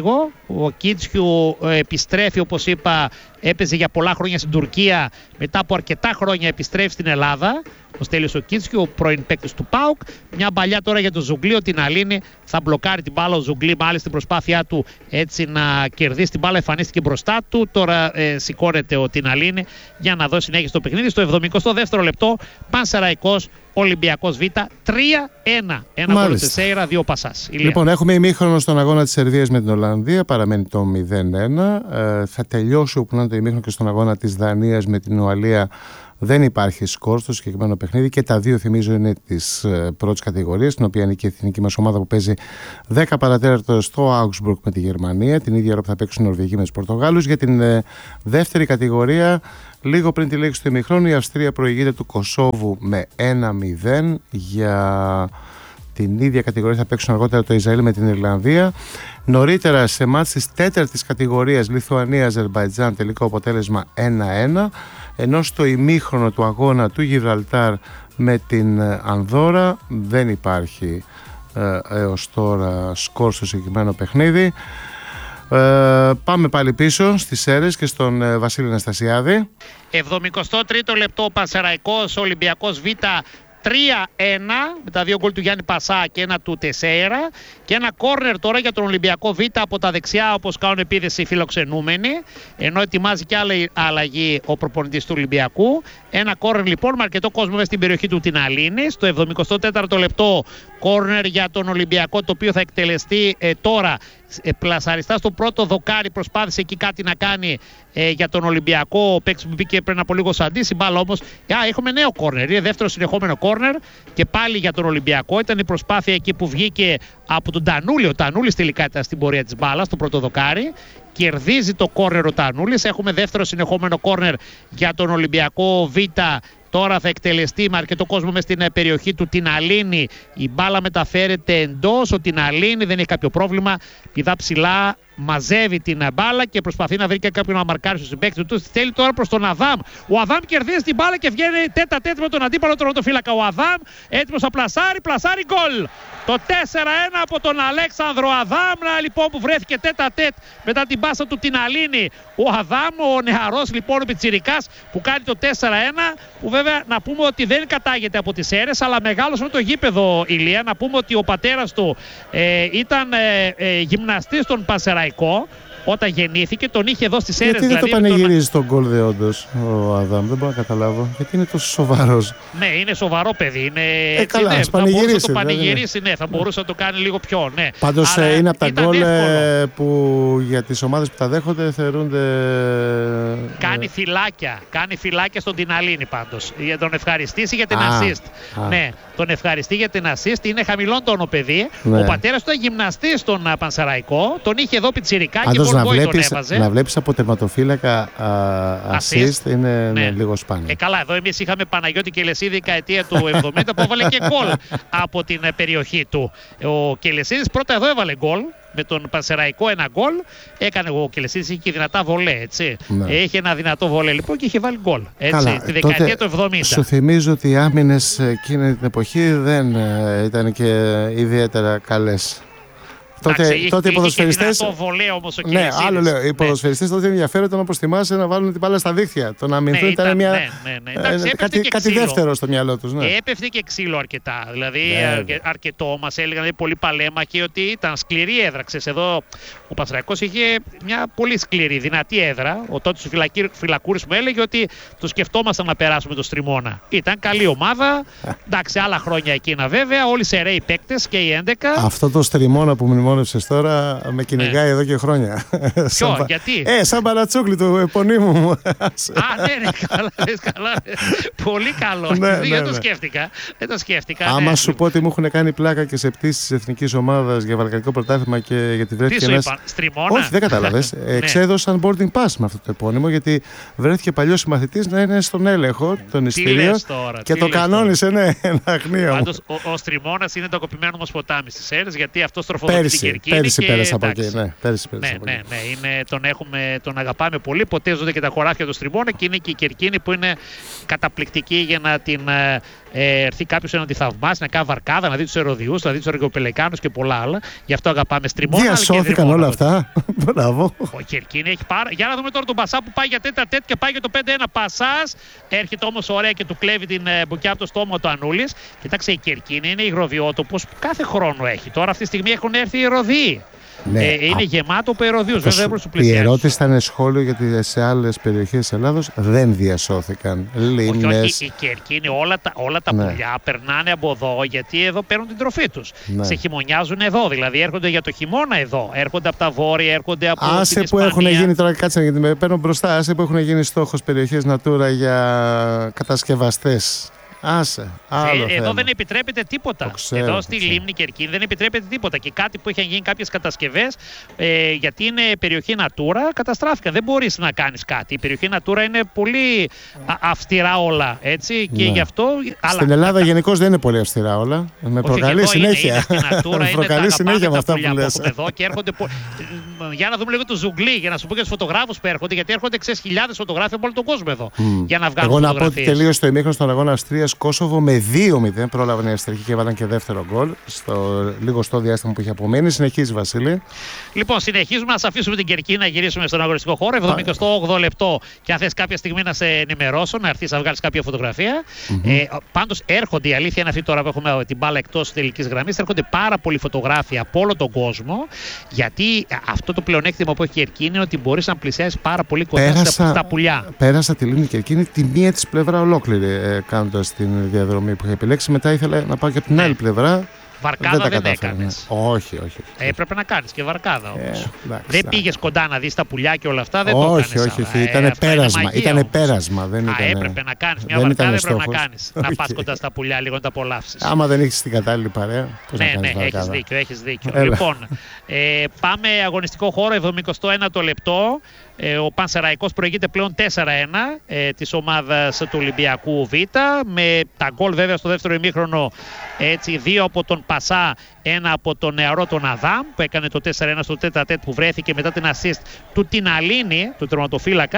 Ο Κίτσιου επιστρέφει, όπως είπα, έπαιζε για πολλά χρόνια στην Τουρκία, μετά από αρκετά χρόνια επιστρέφει στην Ελλάδα. Ο Στέλιος ο Κίτσιου, ο πρώην παίκτης του ΠΑΟΚ. Μια παλιά τώρα για τον Ζουγκλή, ο Τιναλίνη θα μπλοκάρει την μπάλα. Ο Ζουγκλή, μάλιστα, στην προσπάθειά του έτσι να κερδίσει την μπάλα, εμφανίστηκε μπροστά του. Τώρα ε, σηκώνεται ο Τιναλίνη για να δώσει συνέχεια στο παιχνίδι. Στο εβδομηκοστό δεύτερο λεπτό, Πανσεραϊκός Ολυμπιακός Β, τρία ένα. Ένα γκολ Τεσέιρα, δύο πασάς. Λοιπόν, έχουμε ημίχρονο στον αγώνα της Σερβίας με την Ολλανδία, παραμένει το μηδέν ένα. Ε, θα τελειώσει όπου να είναι το ημίχρονο και στον αγώνα της Δανίας με την Ουαλία. Δεν υπάρχει σκορ στο συγκεκριμένο παιχνίδι και τα δύο, θυμίζω, είναι της ε, πρώτης κατηγορίας, στην οποία είναι και η εθνική μας ομάδα που παίζει δέκα παρατέταρτο στο Augsburg με τη Γερμανία. Την ίδια ώρα που θα παίξουν οι Νορβηγοί με τους Πορτογάλους. Για την ε, δεύτερη κατηγορία, λίγο πριν τη λήξη του ημιχρόνου, η Αυστρία προηγείται του Κωσόβου με ένα μηδέν. Για την ίδια κατηγορία θα παίξουν αργότερα το Ισραήλ με την Ιρλανδία. Νωρίτερα, σε μάτς της τέταρτης κατηγορίας, Λιθουανία-Αζερμπαϊτζάν, τελικό αποτέλεσμα ένα ένα. Ενώ στο ημίχρονο του αγώνα του Γιβραλτάρ με την Ανδόρα δεν υπάρχει ε, έως τώρα σκορ στο συγκεκριμένο παιχνίδι. Ε, πάμε πάλι πίσω στις Σέρρες και στον ε, Βασίλη Αναστασιάδη. εβδομηκοστό τρίτο λεπτό, Πανσεραϊκός Ολυμπιακός Β, τρία ένα, με τα δύο γκολ του Γιάννη Πασά και ένα του Τεσέιρα. Και ένα κόρνερ τώρα για τον Ολυμπιακό Β από τα δεξιά, όπως κάνουν επίδεση οι φιλοξενούμενοι. Ενώ ετοιμάζει και άλλη αλλαγή ο προπονητής του Ολυμπιακού. Ένα κόρνερ λοιπόν με αρκετό κόσμο μέσα στην περιοχή του Τιναλίνη. Στο εβδομηκοστό τέταρτο λεπτό, κόρνερ για τον Ολυμπιακό, το οποίο θα εκτελεστεί ε, τώρα. Ε, πλασαριστά στο πρώτο δοκάρι, προσπάθησε εκεί κάτι να κάνει ε, για τον Ολυμπιακό. Ο παίκτης που μπήκε πριν από λίγο σαντής, η μπάλα όμως. Α, έχουμε νέο κόρνερ. Είναι δεύτερο συνεχόμενο κόρνερ και πάλι για τον Ολυμπιακό. Ήταν η προσπάθεια εκεί που βγήκε από τον Τανούλη. Ο Τανούλης τελικά ήταν στην πορεία της μπάλας, στο πρώτο δοκάρι. Κερδίζει το κόρνερ ο Τανούλης. Έχουμε δεύτερο συνεχόμενο κόρνερ για τον Ολυμπιακό Β. Τώρα θα εκτελεστεί με αρκετό κόσμο μες στην περιοχή του Τιναλίνη. Η μπάλα μεταφέρεται εντός. Ο Τιναλίνη δεν έχει κάποιο πρόβλημα. Πηδά ψηλά, μαζεύει την μπάλα και προσπαθεί να βρει και κάποιον να μαρκάρει στο συμπαίκτη του. Θέλει τώρα προς τον Αδάμ. Ο Αδάμ κερδίζει την μπάλα και βγαίνει τέτα τέτα με τον αντίπαλο τερματοφύλακα. Ο Αδάμ έτοιμος να πλασάρει, πλασάρει γκολ. Το τέσσερα ένα από τον Αλέξανδρο Αδάμ, λοιπόν, που βρέθηκε τέτα τέτ μετά την πάσα του Τιναλίνη. Ο Αδάμ, ο νεαρός λοιπόν ο πιτσιρικάς που κάνει το τέσσερα ένα, που βέβαια να πούμε ότι δεν κατάγεται από τις Σέρρες, αλλά μεγάλωσε με το γήπεδο, Ηλία. Να πούμε ότι ο πατέρας του ε, ήταν ε, ε, γυμναστής στον Πανσεραϊκό όταν γεννήθηκε, τον είχε εδώ στις Σέρρες. Γιατί δεν δηλαδή, το πανηγυρίζει τον γκολ δε όντως ο Αδάμ, δεν μπορώ να καταλάβω. Γιατί είναι τόσο σοβαρός. Ναι, είναι σοβαρό παιδί. Είναι, ε, έτσι, καλά, ναι, θα μπορούσε να το πανηγυρίσει, ναι, θα μπορούσε να το κάνει λίγο πιο. Ναι. Πάντως αλλά είναι από τα γκολ εύκολο. Που για τις ομάδες που τα δέχονται θεωρούνται. Κάνει φυλάκια, κάνει φυλάκια στον Τιναλίνη πάντως. Για τον ευχαριστήσει για την α, assist. Α. Ναι, τον ευχαριστεί για την assist. Είναι χαμηλόν τόνο παιδί. Ναι. Ο πατέρας του ήταν γυμναστής στον Πανσεραϊκό. Τον είχε εδώ πιτσιρικά και Πάντως, πολύ να τον έβαζε. Να βλέπεις από τερματοφύλακα assist, assist είναι ναι. Ναι, λίγο σπάνιο. Ε, καλά, εδώ εμείς είχαμε Παναγιώτη Κελεσίδη δεκαετία του εβδομήντα που έβαλε και γκολ από την περιοχή του. Ο Κελεσίδης πρώτα εδώ έβαλε γκολ. Με τον Πανσεραϊκό ένα γκολ. Έκανε ο Κελεσίδης, είχε και δυνατά βολέ, έτσι. Ναι. Είχε ένα δυνατό βολέ λοιπόν και είχε βάλει γκολ. Έτσι, τη δεκαετία του εβδομήντα. Σου θυμίζω ότι οι άμυνες εκείνη την εποχή δεν ε, ήταν και ιδιαίτερα καλές. Τότε, Εντάξει, τότε είχε, οι ποδοσφαιριστές. Είχε βολέ όμως ο ναι, άλλο λέω. Οι ποδοσφαιριστές ναι. τότε ενδιαφέρονταν, όπως θυμάσαι, να βάλουν την μπάλα στα δίχτυα. Το να αμυνθούν ναι, ήταν, ήταν μια. Ναι, ναι, ναι. Εντάξει, ε, κάτι, κάτι δεύτερο στο μυαλό τους. Ναι. Έπεφτε και ξύλο αρκετά. Δηλαδή ναι, αρκε, αρκετό. Μας έλεγαν δηλαδή, πολύ παλέμαχοι ότι ήταν σκληρή έδρα. Ξέρεις, εδώ ο Πανσεραϊκός είχε μια πολύ σκληρή, δυνατή έδρα. Ο τότε του Φυλακούρης μου έλεγε ότι το σκεφτόμασταν να περάσουμε το Στριμώνα. Ήταν καλή ομάδα. Εντάξει, άλλα χρόνια εκείνα βέβαια. Όλοι σε ρέι παίκτες και οι έντεκα. Αυτό το Στριμώνα που μνημόνευσες τώρα με κυνηγάει ναι. εδώ και χρόνια. Ποιο, σαν, γιατί? Ε, σαν παρατσούκλι του επωνύμου μου. Α, ναι, ναι, καλά, λες, καλά. Πολύ καλό. ναι, ναι, δεν ναι. το σκέφτηκα. Δεν το σκέφτηκα. Άμα ναι. σου πω ότι μου έχουν κάνει πλάκα και σε πτήσεις της εθνικής ομάδας για βαλκανικό πρωτάθλημα και γιατί βρέθηκε. Τι σου ένας... είπαν, Στριμώνα? Όχι, δεν κατάλαβες. Εξέδωσαν boarding pass με αυτό το επώνυμο γιατί βρέθηκε παλιός συμμαθητής να είναι στον έλεγχο των εισιτηρίων και το κανόνισε, ναι, ένα αγνίο. Πάντως, ο, ο Στριμώνας είναι το κοπημένο μας ποτάμι στις Σέρρες γιατί αυτό τροφοδοτεί την Κερκίνη. Πέρυσι πέρασα από εκεί. Ναι, πέρυσι ναι, πέρασα ναι, από ναι, είναι, τον, έχουμε, τον αγαπάμε πολύ. Ποτέ ζονται και τα χωράφια του στριμώνα και είναι και η Κερκίνη που είναι καταπληκτική για να την ε, έρθει κάποιο να τη θαυμάσει, να κάνει βαρκάδα, να δει του ερωδιού, να δει του αργοπελεκάνου και πολλά άλλα. Γι' αυτό αγαπάμε στριμώνα. Διασώθηκαν όλα αυτά. Μπράβο. Ο Κερκίνη έχει πάρα. Για να δούμε τώρα τον Πασά που πάει για τέτα τέτ και πάει για το πέντε ένα. Πασά έρχεται όμως ωραία και του κλέβει την ε, μπουκιά από το στόμα του Ανούλης. Κοιτάξτε, η Κερκίνη είναι υγροβιότοπος που κάθε χρόνο έχει. Τώρα αυτή τη στιγμή έχουν έρθει οι ερωδοί. Ναι, ε, είναι α... γεμάτο από ερωδίους, βέβαια δεν του πλησιάζει. Η ερώτηση ήταν σχόλιο γιατί σε άλλες περιοχές της Ελλάδος δεν διασώθηκαν. Λίμνες. Όχι, όχι, η Κερκίνη, όλα τα, όλα τα ναι. πουλιά περνάνε από εδώ γιατί εδώ παίρνουν την τροφή τους. Ναι. Σε χειμωνιάζουν εδώ, δηλαδή έρχονται για το χειμώνα εδώ. Έρχονται από τα βόρεια, έρχονται από άσε την που Ισπανία. Έχουν γίνει τώρα, κάτσε γιατί με παίρνω μπροστά, άσε που έχουν γίνει στόχος περιοχές Natura για κατασκευαστές. Άσε, άλλο ε, εδώ θέμα. δεν επιτρέπεται τίποτα. Ξέρω, εδώ στη Λίμνη Κερκίνη δεν επιτρέπεται τίποτα. Και κάτι που είχαν γίνει κάποιες κατασκευές, ε, γιατί είναι περιοχή Natura, καταστράφηκαν. Δεν μπορείς να κάνεις κάτι. Η περιοχή Natura είναι πολύ α, αυστηρά όλα. Έτσι, και ναι. γι' αυτό, στην αλλά, Ελλάδα τα... γενικώς δεν είναι πολύ αυστηρά όλα. Με προκαλεί συνέχεια. Είναι, είναι, Natura, προκαλεί συνέχεια με αυτά που λες. Εδώ και έρχονται πο... Για να δούμε λίγο το ζουγκλί, για να σου πω και τους φωτογράφους που έρχονται, γιατί έρχονται ξέρεις χιλιάδες φωτογράφοι από όλο τον κόσμο εδώ. Mm. Για να βγάλουν. Εγώ να πω ότι τελείωσε το ημίχρονο στον αγώνα Αυστρίας Κόσοβο με δύο μηδέν. Πρόλαβαν οι Αυστριακοί και έβαλαν και δεύτερο γκολ στο λίγο στο διάστημα που είχε απομείνει. Συνεχίζει, Βασίλη. Λοιπόν, συνεχίζουμε. Να αφήσουμε την Κερκίνη να γυρίσουμε στον αγωνιστικό χώρο. εβδομήντα όγδοο λεπτό. Και αν θες κάποια στιγμή να σε ενημερώσω, να έρθεις να βγάλεις κάποια φωτογραφία. Mm-hmm. Ε, πάντως έρχονται, η αλήθεια είναι αυτή τώρα που έχουμε την μπάλα εκτός τελικής γραμμής, έρχονται πάρα πολλοί φωτογράφοι από όλο τον κόσμο. Γιατί αυτό το πλεονέκτημα που έχει η Κερκίνη είναι ότι μπορείς να πλησιάσεις πάρα πολύ κοντά πέρασα, στα πουλιά. Πέρασα τη Λίμνη Κερκίνη τη μία της πλευρά ολόκληρη ε, κάνοντας την διαδρομή που είχε επιλέξει. Μετά ήθελα να πάω και από την ναι. άλλη πλευρά. Βαρκάδα δεν, δεν έκανες. Όχι, όχι. Ε, έπρεπε να κάνεις και βαρκάδα όμως. Ε, εντάξει, δεν πήγες κοντά να δεις τα πουλιά και όλα αυτά, δεν όχι, το έκανες. Όχι, όχι, ήταν πέρασμα. Ήταν πέρασμα. Δεν Α, ήταν... έπρεπε να κάνεις. Μια βαρκάδα έπρεπε να κάνεις. Να πας κοντά στα πουλιά λίγο να τα απολαύσεις. Άμα δεν έχεις την κατάλληλη παρέα, πώς ναι, να κάνεις ναι, βαρκάδα. έχεις δίκιο, έχεις δίκιο. Λοιπόν, ε, πάμε αγωνιστικό χώρο, εβδομήντα ένατο λεπτό. Ε, ο Πανσεραϊκός προηγείται πλέον τέσσερα ένα ε, της ομάδας του Ολυμπιακού Β, με τα γκολ βέβαια στο δεύτερο ημίχρονο, έτσι, δύο από τον Πασά, ένα από τον νεαρό τον Αδάμ που έκανε το τέσσερα ένα στο τέτα τέτ που βρέθηκε μετά την assist του Τιναλίνη, του τερματοφύλακα.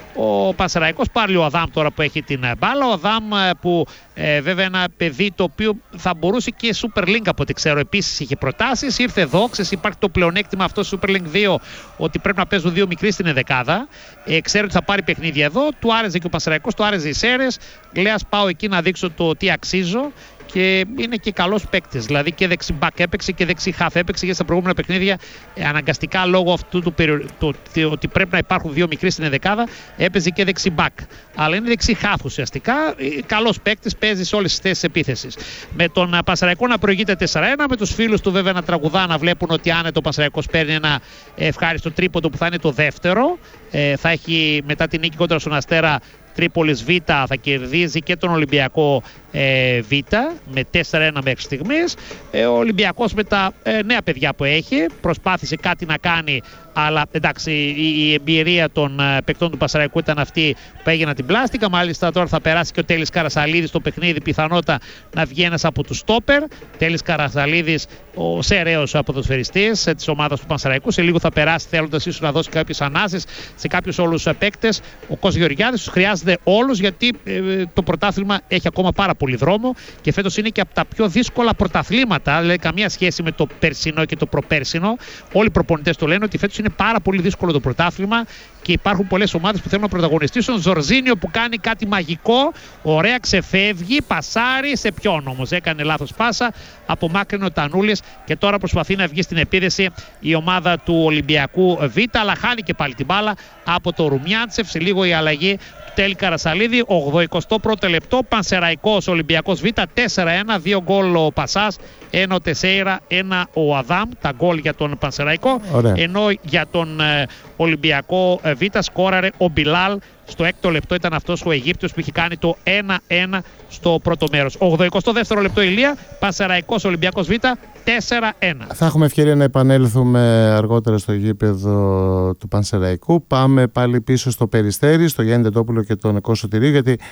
Ο Πανσεραϊκός πάλι ο Αδάμ τώρα που έχει την μπάλα. Ο Αδάμ που ε, βέβαια ένα παιδί το οποίο θα μπορούσε και Super League από ό,τι ξέρω επίσης είχε προτάσεις. Ήρθε εδώ, ξέρεις, υπάρχει το πλεονέκτημα αυτό στο Super League δύο ότι πρέπει να παίζουν δύο μικροί στην ενδεκάδα. Ε, ξέρω ότι θα πάρει παιχνίδια εδώ. Του άρεσε και ο Πανσεραϊκός, του άρεσε οι Σέρες. Λέει ας πάω εκεί να δείξω το τι αξίζω. Και είναι και καλός παίκτης. Δηλαδή και δεξιμπακ έπαιξε και δεξιχάφ έπαιξε, γιατί στα προηγούμενα παιχνίδια ε, αναγκαστικά λόγω αυτού του περι... το, το, ότι πρέπει να υπάρχουν δύο μικροί στην ενδεκάδα έπαιζε και δεξιμπακ. Αλλά είναι δεξιχάφ ουσιαστικά. Ε, καλός παίκτης, παίζει σε όλες τις θέσεις επίθεσης. Με τον Πανσεραϊκό να προηγείται τέσσερα ένα, με τους φίλους του βέβαια να τραγουδά, να βλέπουν ότι άνετο ο Πανσεραϊκός παίρνει ένα ευχάριστο τρίποντο που θα είναι το δεύτερο. Ε, θα έχει μετά την νίκη κόντρα στον Αστέρα Τρίπολης Β, θα κερδίζει και τον Ολυμπιακό ε, Β με τέσσερα ένα μέχρι στιγμής. Ε, ο Ολυμπιακός με τα ε, νέα παιδιά που έχει προσπάθησε κάτι να κάνει, αλλά εντάξει η, η εμπειρία των ε, παικτών του Πανσεραϊκού ήταν αυτή που έγιναν την πλάστικα. Μάλιστα τώρα θα περάσει και ο Τέλης Καρασαλίδης στο παιχνίδι, πιθανότητα να βγει ένας από τους στόπερ. Τέλης Καρασαλίδης, ο σεραίος ποδοσφαιριστής ε, της ομάδας του Πανσεραϊκού, σε λίγο θα περάσει θέλοντας ίσως να δώσει κάποιες ανάσεις σε κάποιους όλους παίκτες. Ο Κος Γεωργιάδης τους χρειάζεται όλους, γιατί ε, το πρωτάθλημα έχει ακόμα πάρα πολύ δρόμο και φέτος είναι και από τα πιο δύσκολα πρωταθλήματα, δηλαδή καμία σχέση με το περσινό και το προπέρσινο. Όλοι οι προπονητές το λένε ότι φέτος είναι πάρα πολύ δύσκολο το πρωτάθλημα και υπάρχουν πολλές ομάδες που θέλουν να πρωταγωνιστήσουν. Ζορζίνιο που κάνει κάτι μαγικό, ωραία, ξεφεύγει, πασάρει, σε ποιον όμως έκανε λάθος πάσα, απομάκρυνε ο Τανούλης και τώρα προσπαθεί να βγει στην επίδεση η ομάδα του Ολυμπιακού Β, αλλά χάνει και πάλι την μπάλα από το Ρουμιάντσεφ. Σε λίγο η αλλαγή του Τέλη Καρασαλίδη, ογδοηκοστό πρώτο λεπτό, Πανσεραϊκός Ολυμπιακός Β, τέσσερα ένα, δύο γκολ ο Πασάς, ένα ο Τεσέιρα, ένα ο Αδάμ, τα γκολ για τον Πανσεραϊκό. Ωραία. Ενώ για τον ε, Ολυμπιακό ε, Β σκόραρε ο Μπιλάλ. Στο έκτο λεπτό ήταν αυτός ο Αιγύπτιος που είχε κάνει το ένα ένα στο πρώτο μέρος. ογδοηκοστό δεύτερο λεπτό Ηλία, Πανσεραϊκός Ολυμπιακός Β, τέσσερα ένα. Θα έχουμε ευκαιρία να επανέλθουμε αργότερα στο γήπεδο του Πανσεραϊκού. Πάμε πάλι πίσω στο Περιστέρι, στο Γιάννη Τετόπουλο και τον Κώσο Τηρή, γιατί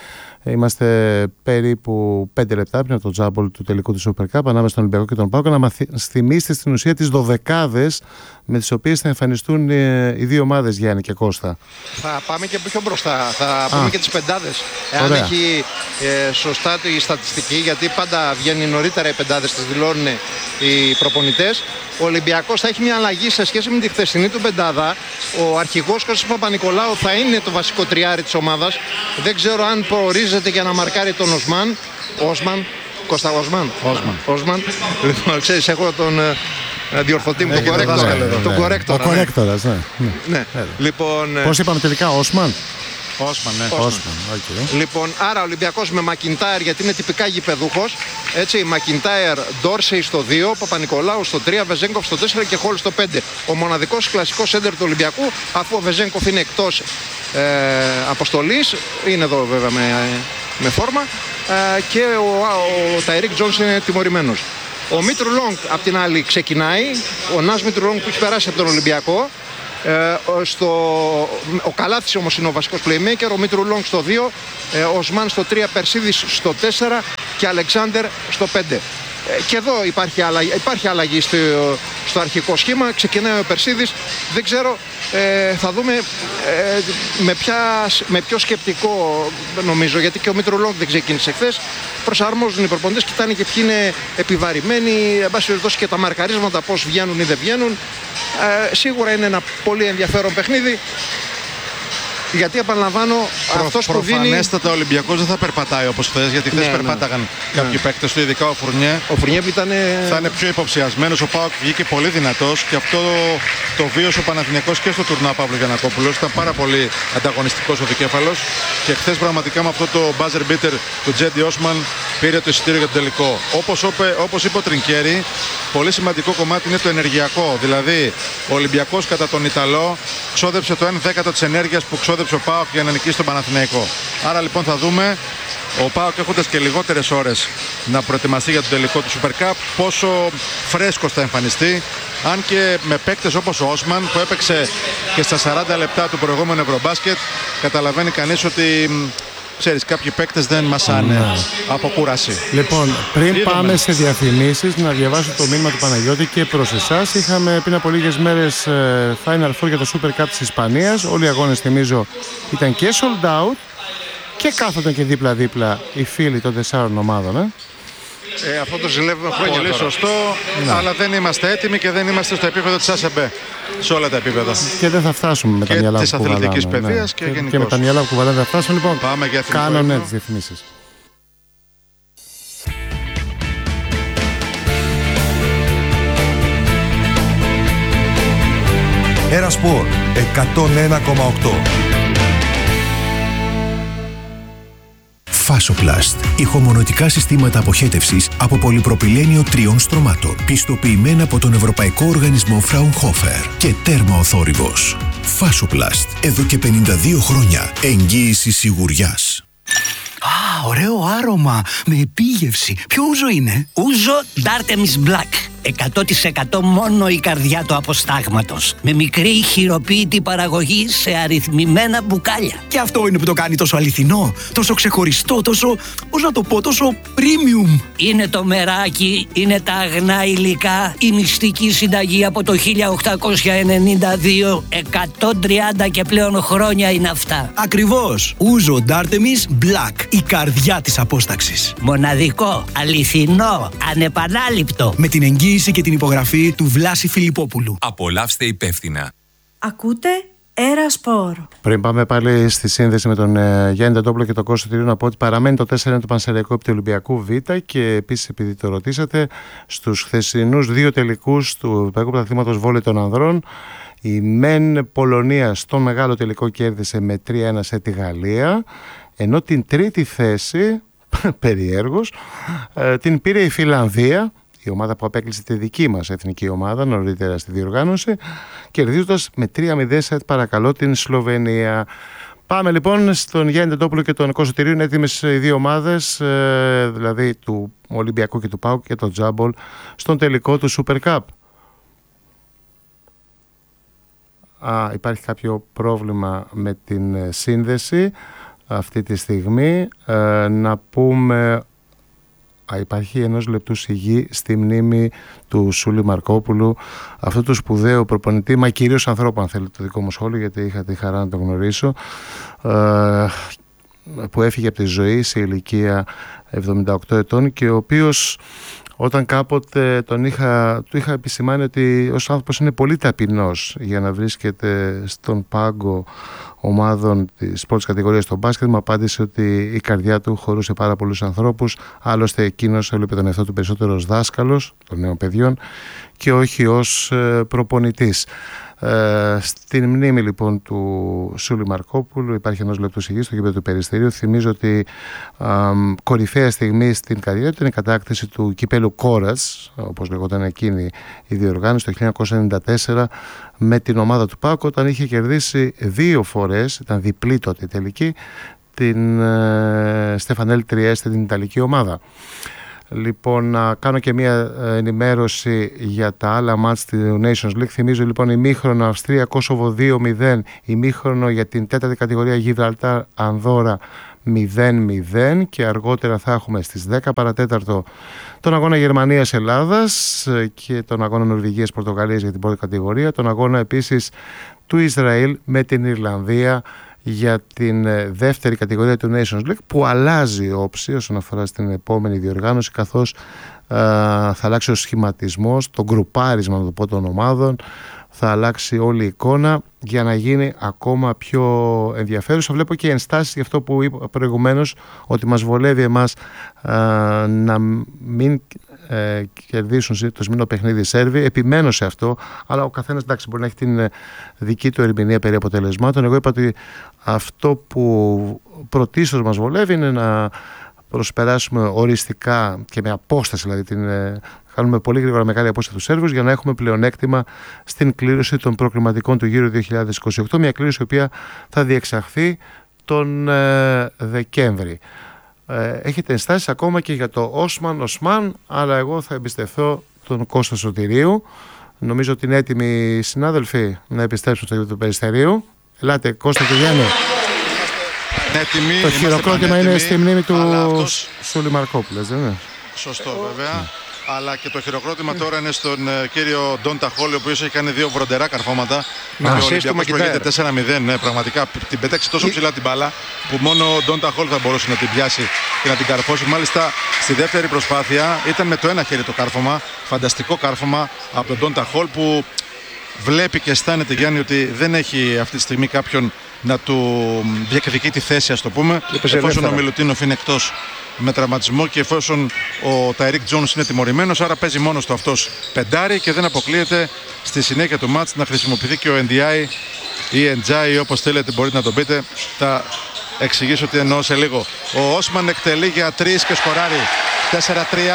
Είμαστε περίπου πέντε λεπτά πριν από το τζάμπολ του τελικού του Super Cup ανάμεσα στον Ολυμπιακό και τον ΠΑΟΚ, να μας θυμίσετε στην ουσία τις δωδεκάδες με τις οποίες θα εμφανιστούν οι δύο ομάδες, Γιάννη και Κώστα. Θα πάμε και πιο μπροστά, θα πούμε Α. και τις πεντάδες. Εάν Ωραία. έχει ε, σωστά η στατιστική, γιατί πάντα βγαίνει νωρίτερα οι πεντάδες, τις δηλώνουν οι προπονητές. Ο Ολυμπιακός θα έχει μια αλλαγή σε σχέση με τη χθεσινή του πεντάδα. Ο αρχηγός Κώστας Παπα-Νικολάου θα είναι το βασικό τριάρι της ομάδας. Δεν ξέρω αν προορίζεται για να μαρκάρει τον Οσμάν. Όσμαν. Κώστα Όσμαν. Όσμαν. Όσμαν. Λοιπόν, ξέρεις, έχω τον διορθωτή μου, τον κορέκτορα. Τον κορέκτορα. Ο κορέκτορας, ναι. ναι. Λοιπόν, πώς είπαμε τελικά, Όσμαν. Όσμαν, ναι. Όσμαν, okay. Λοιπόν, άρα ο Ολυμπιακός με Μακιντάιρ, γιατί είναι τυπικά γηπεδούχος. Έτσι, Μακιντάιρ, Ντόρσεϊ στο δύο, Παπα-Νικολάου στο τρία, Βεζέγκοφ στο τέσσερα και Χόλ στο πέντε. Ο μοναδικός κλασικός σέντερ του Ολυμπιακού, αφού ο Βεζέγκοφ είναι εκτός ε, αποστολής, είναι εδώ βέβαια με, με φόρμα, ε, και ο, ο Ταϊρίκ Τζόνς είναι τιμωρημένος. Ο Μίτρου Λόγκ απ' την άλλη ξεκινάει, ο Νας Μίτρου Λόγκ που έχει περάσει από τον Ολυμπιακό. Ε, στο, ο Καλάθης όμως είναι ο βασικός playmaker, ο Μίτρου Λόγκ στο δύο, ε, ο Οσμάν στο τρία, Περσίδης στο τέσσερα και Αλεξάνδερ στο πέντε. Ε, και εδώ υπάρχει αλλαγή, υπάρχει αλλαγή στο, στο αρχικό σχήμα. Ξεκινάει ο Περσίδης, δεν ξέρω, ε, θα δούμε ε, με, ποια, με ποιο σκεπτικό, νομίζω, γιατί και ο Μίτρου Λόγκ δεν ξεκίνησε χθες. Προσαρμόζουν οι προπονητές, κοιτάνε και ποιοι είναι επιβαρημένοι, εν πάση περιπτώσει και τα μαρκαρίσματα πώς βγαίνουν ή δεν βγαίνουν. Ε, σίγουρα είναι ένα πολύ ενδιαφέρον παιχνίδι, γιατί επαναλαμβάνω, Προ, αυτός που δίνει... Προφανέστατα ο Ολυμπιακός δεν θα περπατάει όπως χθες, γιατί χθες ναι, περπάταγαν ναι. κάποιοι ναι. παίκτες του, ειδικά ο Φουρνιέ. Ο Φουρνιέ ήταν... θα είναι πιο υποψιασμένος, ο ΠΑΟΚ βγήκε πολύ δυνατός και αυτό το βίωσε ο Παναθηναϊκός και στο τουρνουά Παύλος Γιαννακόπουλος. Ήταν πάρα πολύ ανταγωνιστικός ο δικέφαλος και χθες πραγματικά με αυτό το buzzer beater του Τζέντι Όσμαν πήρε το εισιτήριο για το τελικό. Όπως, όπως είπε ο Τρινκέρι, πολύ σημαντικό κομμάτι είναι το ενεργειακό. Δηλαδή, ο Ολυμπιακός κατά τον Ιταλό ξόδεψε το ένα δέκατο της ενέργειας που ξόδεψε ο ΠΑΟΚ για να νικήσει τον Παναθηναϊκό. Άρα λοιπόν θα δούμε ο ΠΑΟΚ, έχοντας και λιγότερες ώρες να προετοιμαστεί για το τελικό του Super Cup, πόσο φρέσκος θα εμφανιστεί. Αν και με παίκτες όπως ο Όσμαν που έπαιξε και στα σαράντα λεπτά του προηγούμενου Ευρωμπάσκετ, καταλαβαίνει κανείς ότι... Ξέρεις, κάποιοι παίκτες δεν μασάνε ναι. από κούραση. Λοιπόν, πριν Είδαμε. πάμε σε διαφημίσεις, να διαβάσω το μήνυμα του Παναγιώτη και προς εσάς. Είχαμε πριν από λίγες μέρες Final Four για το Super Cup της Ισπανίας. Όλοι οι αγώνες, θυμίζω, ήταν και sold out και κάθονταν και δίπλα-δίπλα οι φίλοι των τεσσάρων ομάδων. Ε. Ε, αυτό το ζηλεύουμε χρόνια. Πολύ τώρα. Σωστό, ναι. αλλά δεν είμαστε έτοιμοι και δεν είμαστε στο επίπεδο της ΑΣΕΜΠΕ. Σε όλα τα επίπεδα. Και δεν θα φτάσουμε με τα μυαλά που κουβαλάμε. Και της αθλητικής παιδείας ναι. και, και, και με τα μυαλά που κουβαλάμε θα φτάσουμε. Λοιπόν, πάμε για κάνουν τις διαφημίσεις. Ερασπορ εκατόν ένα κόμμα οκτώ. Φάσοπλαστ. Ηχομονωτικά συστήματα αποχέτευσης από πολυπροπυλένιο τριών στρωμάτων. Πιστοποιημένα από τον Ευρωπαϊκό Οργανισμό Fraunhofer και τέρμα ο θόρυβος. Φάσοπλαστ. Εδώ και πενήντα δύο χρόνια. Εγγύηση σιγουριάς. Α, ωραίο άρωμα. Με επίγευση. Ποιο ούζο είναι? Ούζο Dartemis Black. εκατό τοις εκατό μόνο η καρδιά του αποστάγματος. Με μικρή χειροποίητη παραγωγή σε αριθμημένα μπουκάλια. Και αυτό είναι που το κάνει τόσο αληθινό, τόσο ξεχωριστό, τόσο, πώς να το πω, τόσο premium. Είναι το μεράκι, είναι τα αγνά υλικά, η μυστική συνταγή από το χίλια οκτακόσια ενενήντα δύο, εκατόν τριάντα και πλέον χρόνια είναι αυτά. Ακριβώς. Ούζο Dartemis Black, η καρδιά της απόσταξης. Μοναδικό, αληθινό, ανεπανάληπτο. Με την εγγύηση και την υπογραφή του Βλάση Φιλιππόπουλου. Απολαύστε υπεύθυνα. Ακούτε Ερασπορ. Πριν πάμε πάλι στη σύνδεση με τον ε, Γιάννη Τεντόπουλο και τον Κώστα Τυρίου, να πω ότι παραμένει το τέσσερα ένα του Πανσεραϊκού επί του Ολυμπιακού Β και επίσης, επειδή το ρωτήσατε, στους χθεσινούς δύο τελικούς του Ευρωπαϊκού Πρωταθλήματος Βόλεϊ των Ανδρών, η ΜΕΝ Πολωνία στο μεγάλο τελικό κέρδισε με τρία ένα σε τη Γαλλία, ενώ την τρίτη θέση, περιέργως, ε, την πήρε η Φιλανδία, η ομάδα που απέκλεισε τη δική μας εθνική ομάδα νωρίτερα στη διοργάνωση, κερδίζοντας με τρία μηδέν σετ παρακαλώ την Σλοβενία. Πάμε λοιπόν στον Γιάννη Τεντόπουλο και τον Κώστα Τυρίου. Είναι έτοιμες οι δύο ομάδες, δηλαδή του Ολυμπιακού και του ΠΑΟΚ και το τζάμπολ, στον τελικό του Super Cup. Α, υπάρχει κάποιο πρόβλημα με την σύνδεση. αυτή τη στιγμή. Ε, να πούμε, α, υπάρχει ενός λεπτού σιγή στη μνήμη του Σούλη Μαρκόπουλου, αυτού του σπουδαίου προπονητή, μα κυρίως ανθρώπου, αν θέλετε το δικό μου σχόλιο, γιατί είχα τη χαρά να τον γνωρίσω, ε, που έφυγε από τη ζωή σε ηλικία εβδομήντα οκτώ ετών και ο οποίος, όταν κάποτε τον είχα, του είχα επισημάνει ότι ως άνθρωπος είναι πολύ ταπεινός για να βρίσκεται στον πάγκο ομάδων της πρώτης κατηγορίας στο μπάσκετ, μου απάντησε ότι η καρδιά του χωρούσε πάρα πολλούς ανθρώπους. Άλλωστε εκείνος έβλεπε τον εαυτό του περισσότερο ως δάσκαλος των νέων παιδιών και όχι ως προπονητής. Ε, στην μνήμη λοιπόν του Σούλη Μαρκόπουλου υπάρχει ενός λεπτού σιγής στο γήπεδο του Περιστερίου. Θυμίζω ότι α, κορυφαία στιγμή στην καριέρα του είναι η κατάκτηση του κυπέλου Κόρας, όπως λεγόταν εκείνη η διοργάνωση, το χίλια εννιακόσια ενενήντα τέσσερα με την ομάδα του ΠΑΟΚ, όταν είχε κερδίσει δύο φορές, ήταν διπλή τότε η τελική, την ε, Στεφανέλ Τριέστε, την Ιταλική ομάδα. Λοιπόν, να κάνω και μια ενημέρωση για τα άλλα μάτς του Nations League. Θυμίζω λοιπόν ημίχρονο Αυστρία Κόσοβο δύο μηδέν, ημίχρονο για την τέταρτη κατηγορία Γιβραλτάρ Ανδόρα μηδέν μηδέν και αργότερα θα έχουμε στις δέκα παρατέταρτο τον αγώνα Γερμανίας-Ελλάδας και τον αγώνα Νορβηγίας-Πορτογαλίας για την πρώτη κατηγορία, τον αγώνα επίσης του Ισραήλ με την Ιρλανδία για την δεύτερη κατηγορία του Nations League, που αλλάζει η όψη όσον αφορά στην επόμενη διοργάνωση, καθώς α, θα αλλάξει ο σχηματισμός, το γκρουπάρισμα να το πω των ομάδων, θα αλλάξει όλη η εικόνα για να γίνει ακόμα πιο ενδιαφέρουσα. Βλέπω και ενστάσεις για αυτό που είπα προηγουμένως, ότι μας βολεύει εμάς α, να μην ε, κερδίσουν το σημερινό παιχνίδι οι Σέρβοι. Επιμένω σε αυτό, αλλά ο καθένας εντάξει, μπορεί να έχει την δική του ερμηνεία περί αποτελεσμάτων. Εγώ είπα ότι αυτό που πρωτίστως μας βολεύει είναι να προσπεράσουμε οριστικά και με απόσταση, δηλαδή την, κάνουμε πολύ γρήγορα μεγάλη απόσταση του Σέρβους για να έχουμε πλεονέκτημα στην κλήρωση των προκριματικών του γύρου δύο χιλιάδες είκοσι οκτώ, μια κλήρωση η οποία θα διεξαχθεί τον ε, Δεκέμβρη. Ε, έχετε ενστάσεις ακόμα και για το Όσμαν Οσμάν, αλλά εγώ θα εμπιστευτώ τον Κώστα Σωτηρίου. Νομίζω ότι είναι έτοιμοι οι συνάδελφοι να επιστρέψουν στο γήπεδο του Περιστερίου. Ελάτε Κώστα και Γιάννη. Έτοιμοι, το χειροκρότημα είναι στη μνήμη του αυτός... Σούλη Μαρκόπουλου, δεν είναι? Σωστό βέβαια. Mm. Αλλά και το χειροκρότημα mm. τώρα είναι στον uh, κύριο Ντόντα Χόλ, ο οποίος έχει κάνει δύο βροντερά καρφώματα. Να και ο Ολυμπιακός προηγείται τέσσερα μηδέν. Ναι, πραγματικά την πέταξε τόσο ψηλά την μπάλα που μόνο ο Ντόντα Χόλ θα μπορούσε να την πιάσει και να την καρφώσει. Μάλιστα στη δεύτερη προσπάθεια ήταν με το ένα χέρι το κάρφωμα. Φανταστικό κάρφωμα από τον Ντόντα Χόλ, που βλέπει και αισθάνεται, Γιάννη, ότι δεν έχει αυτή τη στιγμή κάποιον να του διεκδικεί τη θέση, ας το πούμε, εφόσον ο Μιλουτίνοφ είναι εκτός με τραυματισμό και εφόσον ο Ταϊρίκ Τζόνς είναι τιμωρημένος, άρα παίζει μόνος του αυτός πεντάρι και δεν αποκλείεται στη συνέχεια του μάτς να χρησιμοποιηθεί και ο Εν Ντι Άι ή Εν Τζι Άι, όπως θέλετε μπορείτε να τον πείτε. Θα εξηγήσω τι εννοώ σε λίγο. Ο Όσμαν εκτελεί για τρεις και σκοράρει τέσσερα τρία.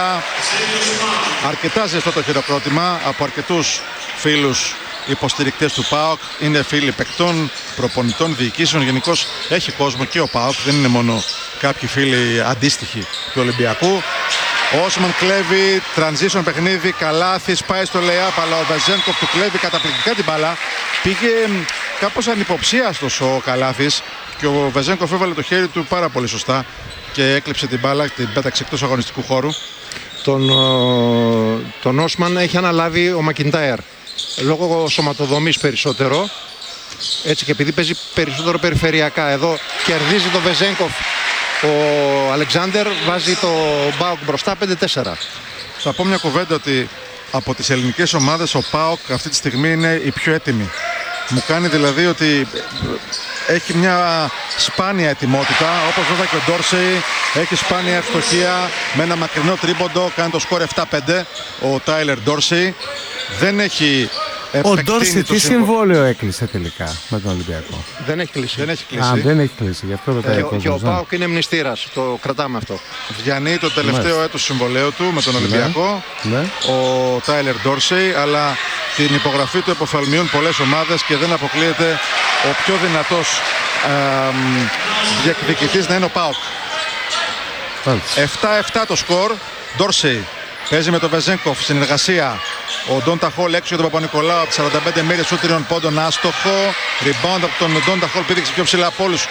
Αρκετά ζεστό το χειροκρότημα από αρκετούς φίλους υποστηρικτές του ΠΑΟΚ. Είναι φίλοι παικτών, προπονητών, διοικήσεων. Γενικώς έχει κόσμο και ο ΠΑΟΚ, δεν είναι μόνο κάποιοι φίλοι αντίστοιχοι του Ολυμπιακού. Ο Όσμαν κλέβει, transition παιχνίδι, καλάθι, πάει στο lay-up, αλλά ο Βεζένκοφ του κλέβει καταπληκτικά την μπάλα. Πήγε κάπως ανυποψίαστος ο Καλάθης και ο Βεζένκοφ έβαλε το χέρι του πάρα πολύ σωστά και έκλειψε την μπάλα, την πέταξε εκτός αγωνιστικού χώρου. Τον, τον Όσμαν έχει αναλάβει ο Μακιντάιρ, λόγω σωματοδομής περισσότερο, έτσι, και επειδή παίζει περισσότερο περιφερειακά. Εδώ κερδίζει το Βεζένκοφ ο Αλεξάνδερ, βάζει το ΠΑΟΚ μπροστά πέντε τέσσερα. Θα πω μια κουβέντα, ότι από τις ελληνικές ομάδες ο ΠΑΟΚ αυτή τη στιγμή είναι η πιο έτοιμη. Μου κάνει δηλαδή ότι έχει μια σπάνια ετοιμότητα, όπως βέβαια και ο Ντόρσεϊ έχει σπάνια ευστοχία με ένα μακρινό τρίποντο, κάνει το σκορ επτά πέντε ο Τάιλερ Ντόρσεϊ. Δεν έχει ο Ντόρσεϊ τι συμβόλαιο έκλεισε τελικά με τον Ολυμπιακό? Δεν έχει κλείσει. Δεν έχει κλείσει. Α, δεν έχει κλείσει. Γι' αυτό ρωτάει. Και, και ο ΠΑΟΚ είναι μνηστήρας. Το κρατάμε αυτό. Διανύει το τελευταίο έτος συμβολαίου του με τον Ολυμπιακό. Ναι. Ο Τάιλερ Ντόρσεϊ, αλλά την υπογραφή του εποφαλμιούν πολλές ομάδες και δεν αποκλείεται ο πιο δυνατός ε, διεκδικητής να είναι ο ΠΑΟΚ. επτά επτά το σκορ. Ντόρσεϊ παίζει με τον Βεζένκοφ, συνεργασία. Ο Ντόντα Χόλ έξω για τον Παπα-Νικολάου από τις σαράντα πέντε μοίρες σου τριών πόντων, άστοχο. Rebound από τον Ντόντα Χόλ, πήδηξε πιο ψηλά από όλους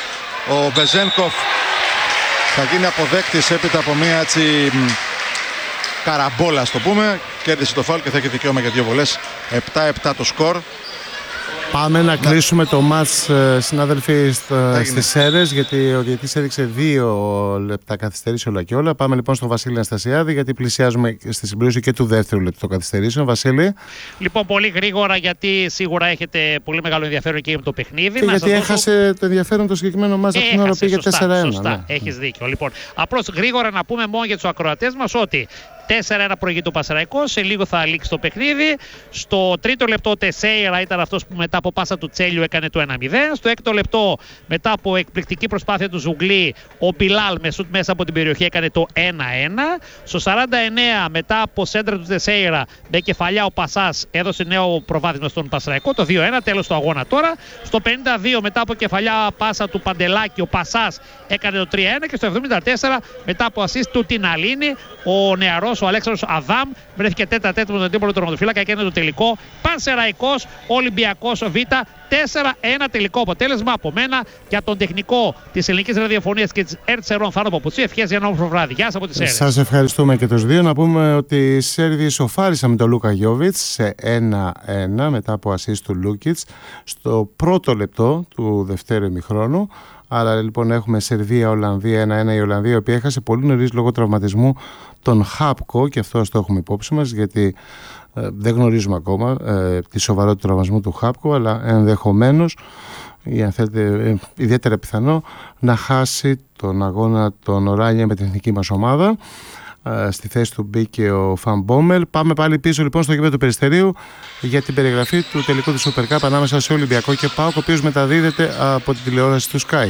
Ο Βεζένκοφ θα γίνει αποδέκτης έπειτα από μια έτσι καραμπόλα, ας το πούμε. Κέρδισε το φάουλ και θα έχει δικαίωμα για δύο βολές. επτά επτά το σκορ. Πάμε να κλείσουμε το μάτς, συνάδελφοι, στις αίρες, γιατί ο διαιτητής έδειξε δύο λεπτά καθυστερήσει όλα και όλα. Πάμε λοιπόν στον Βασίλη Αναστασιάδη, γιατί πλησιάζουμε στη συμπλήρωση και του δεύτερου λεπτού καθυστερήσεων. Βασίλη. Λοιπόν, πολύ γρήγορα, γιατί σίγουρα έχετε πολύ μεγάλο ενδιαφέρον και με το παιχνίδι. Και να γιατί έχασε δώσω... το ενδιαφέρον το συγκεκριμένο μάτς από την ώρα πήγε τέσσερα ένα. Σωστά, ναι. Έχεις δίκιο. Λοιπόν, απλώς γρήγορα να πούμε μόνο για τους ακροατές μας ότι τέσσερα ένα προηγείται ο Πασαραϊκός, σε λίγο θα λήξει το παιχνίδι. Στο τρίτο λεπτό ο Τεσέιρα ήταν αυτός που μετά από πάσα του Τσέλιου έκανε το ένα μηδέν. Στο έκτο λεπτό, μετά από εκπληκτική προσπάθεια του Ζουγκλή, ο Μπιλάλ με σουτ μέσα από την περιοχή έκανε το ένα ένα. Στο σαράντα εννέα, μετά από σέντρα του Τεσέιρα, με κεφαλιά ο Πασάς έδωσε νέο προβάδισμα στον Πασαραϊκό, το δύο ένα, τέλος του αγώνα τώρα. Στο πενήντα δύο, μετά από κεφαλιά πάσα του Παντελάκη, ο Πασάς έκανε το τρία ένα. Και στο εβδομήντα τέσσερα, μετά από ασίστ του Τιναλίνη, ο νεαρός ο Αλέξανδρος Αδάμ βρέθηκε τέτα τέτα με τον αντίπολο του τερματοφύλακα και έκανε το τελικό. Πανσεραϊκός Ολυμπιακός Β, τέσσερα ένα τελικό αποτέλεσμα. Από μένα για τον τεχνικό της Ελληνικής Ραδιοφωνίας και της Ερτσερών Θάνο Παπουτσί, ευχές για ένα όμορφο βράδυ. Γεια σας από τις Σέρβες. Σας ευχαριστούμε και τους δύο. Να πούμε ότι οι Σέρβοι ισοφάρισαν με τον Λούκα Γιόβιτς σε ένα ένα μετά από ασίστ του Λούκιτς στο πρώτο λεπτό του δευτέρου ημιχρόνου. Άρα λοιπόν έχουμε Σερβία-Ολλανδία ένα ένα, η Ολλανδία η οποία έχασε πολύ νωρίς λόγω τραυματισμού τον Χάπκο, και αυτό το έχουμε υπόψη μας, γιατί ε, δεν γνωρίζουμε ακόμα ε, τη σοβαρότητα του τραυματισμού του Χάπκο, αλλά ενδεχομένως ή αν θέλετε ε, ιδιαίτερα πιθανό να χάσει τον αγώνα των Οράνια με την εθνική μας ομάδα. Στη θέση του μπήκε ο Φαν Μπόμελ. Πάμε πάλι πίσω λοιπόν στο γήπεδο του Περιστερίου για την περιγραφή του τελικού του Super Cup ανάμεσα σε Ολυμπιακό και ΠΑΟΚ, ο οποίος μεταδίδεται από την τηλεόραση του Sky.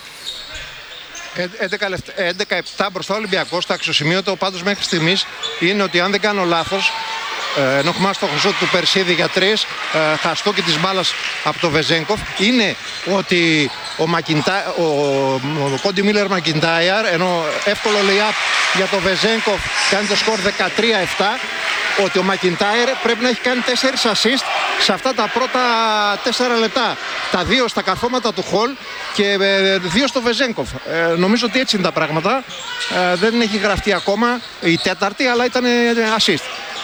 έντεκα επτά μπροστά ο Ολυμπιακός. Το αξιοσημείωτο πάντως μέχρι στιγμής είναι ότι, αν δεν κάνω λάθος, ενώ έχουμε στο χρυσό του Περσίδη για τρεις, χαστό και της μπάλας από το Βεζένκοφ, είναι ότι ο, Μακιντά, ο, ο Κόντι Μίλλερ Μακιντάιαρ, ενώ εύκολο lay-up για το Βεζένκοφ κάνει το σκορ δεκατρία επτά, ότι ο Μακιντάιρ πρέπει να έχει κάνει τέσσερις assist σε αυτά τα πρώτα τέσσερα λεπτά. Τα δύο στα καρφώματα του Χολ και δύο στο Βεζένκοφ. Ε, νομίζω ότι έτσι είναι τα πράγματα. Ε, δεν έχει γραφτεί ακόμα η τέταρτη, αλλά ήταν assist.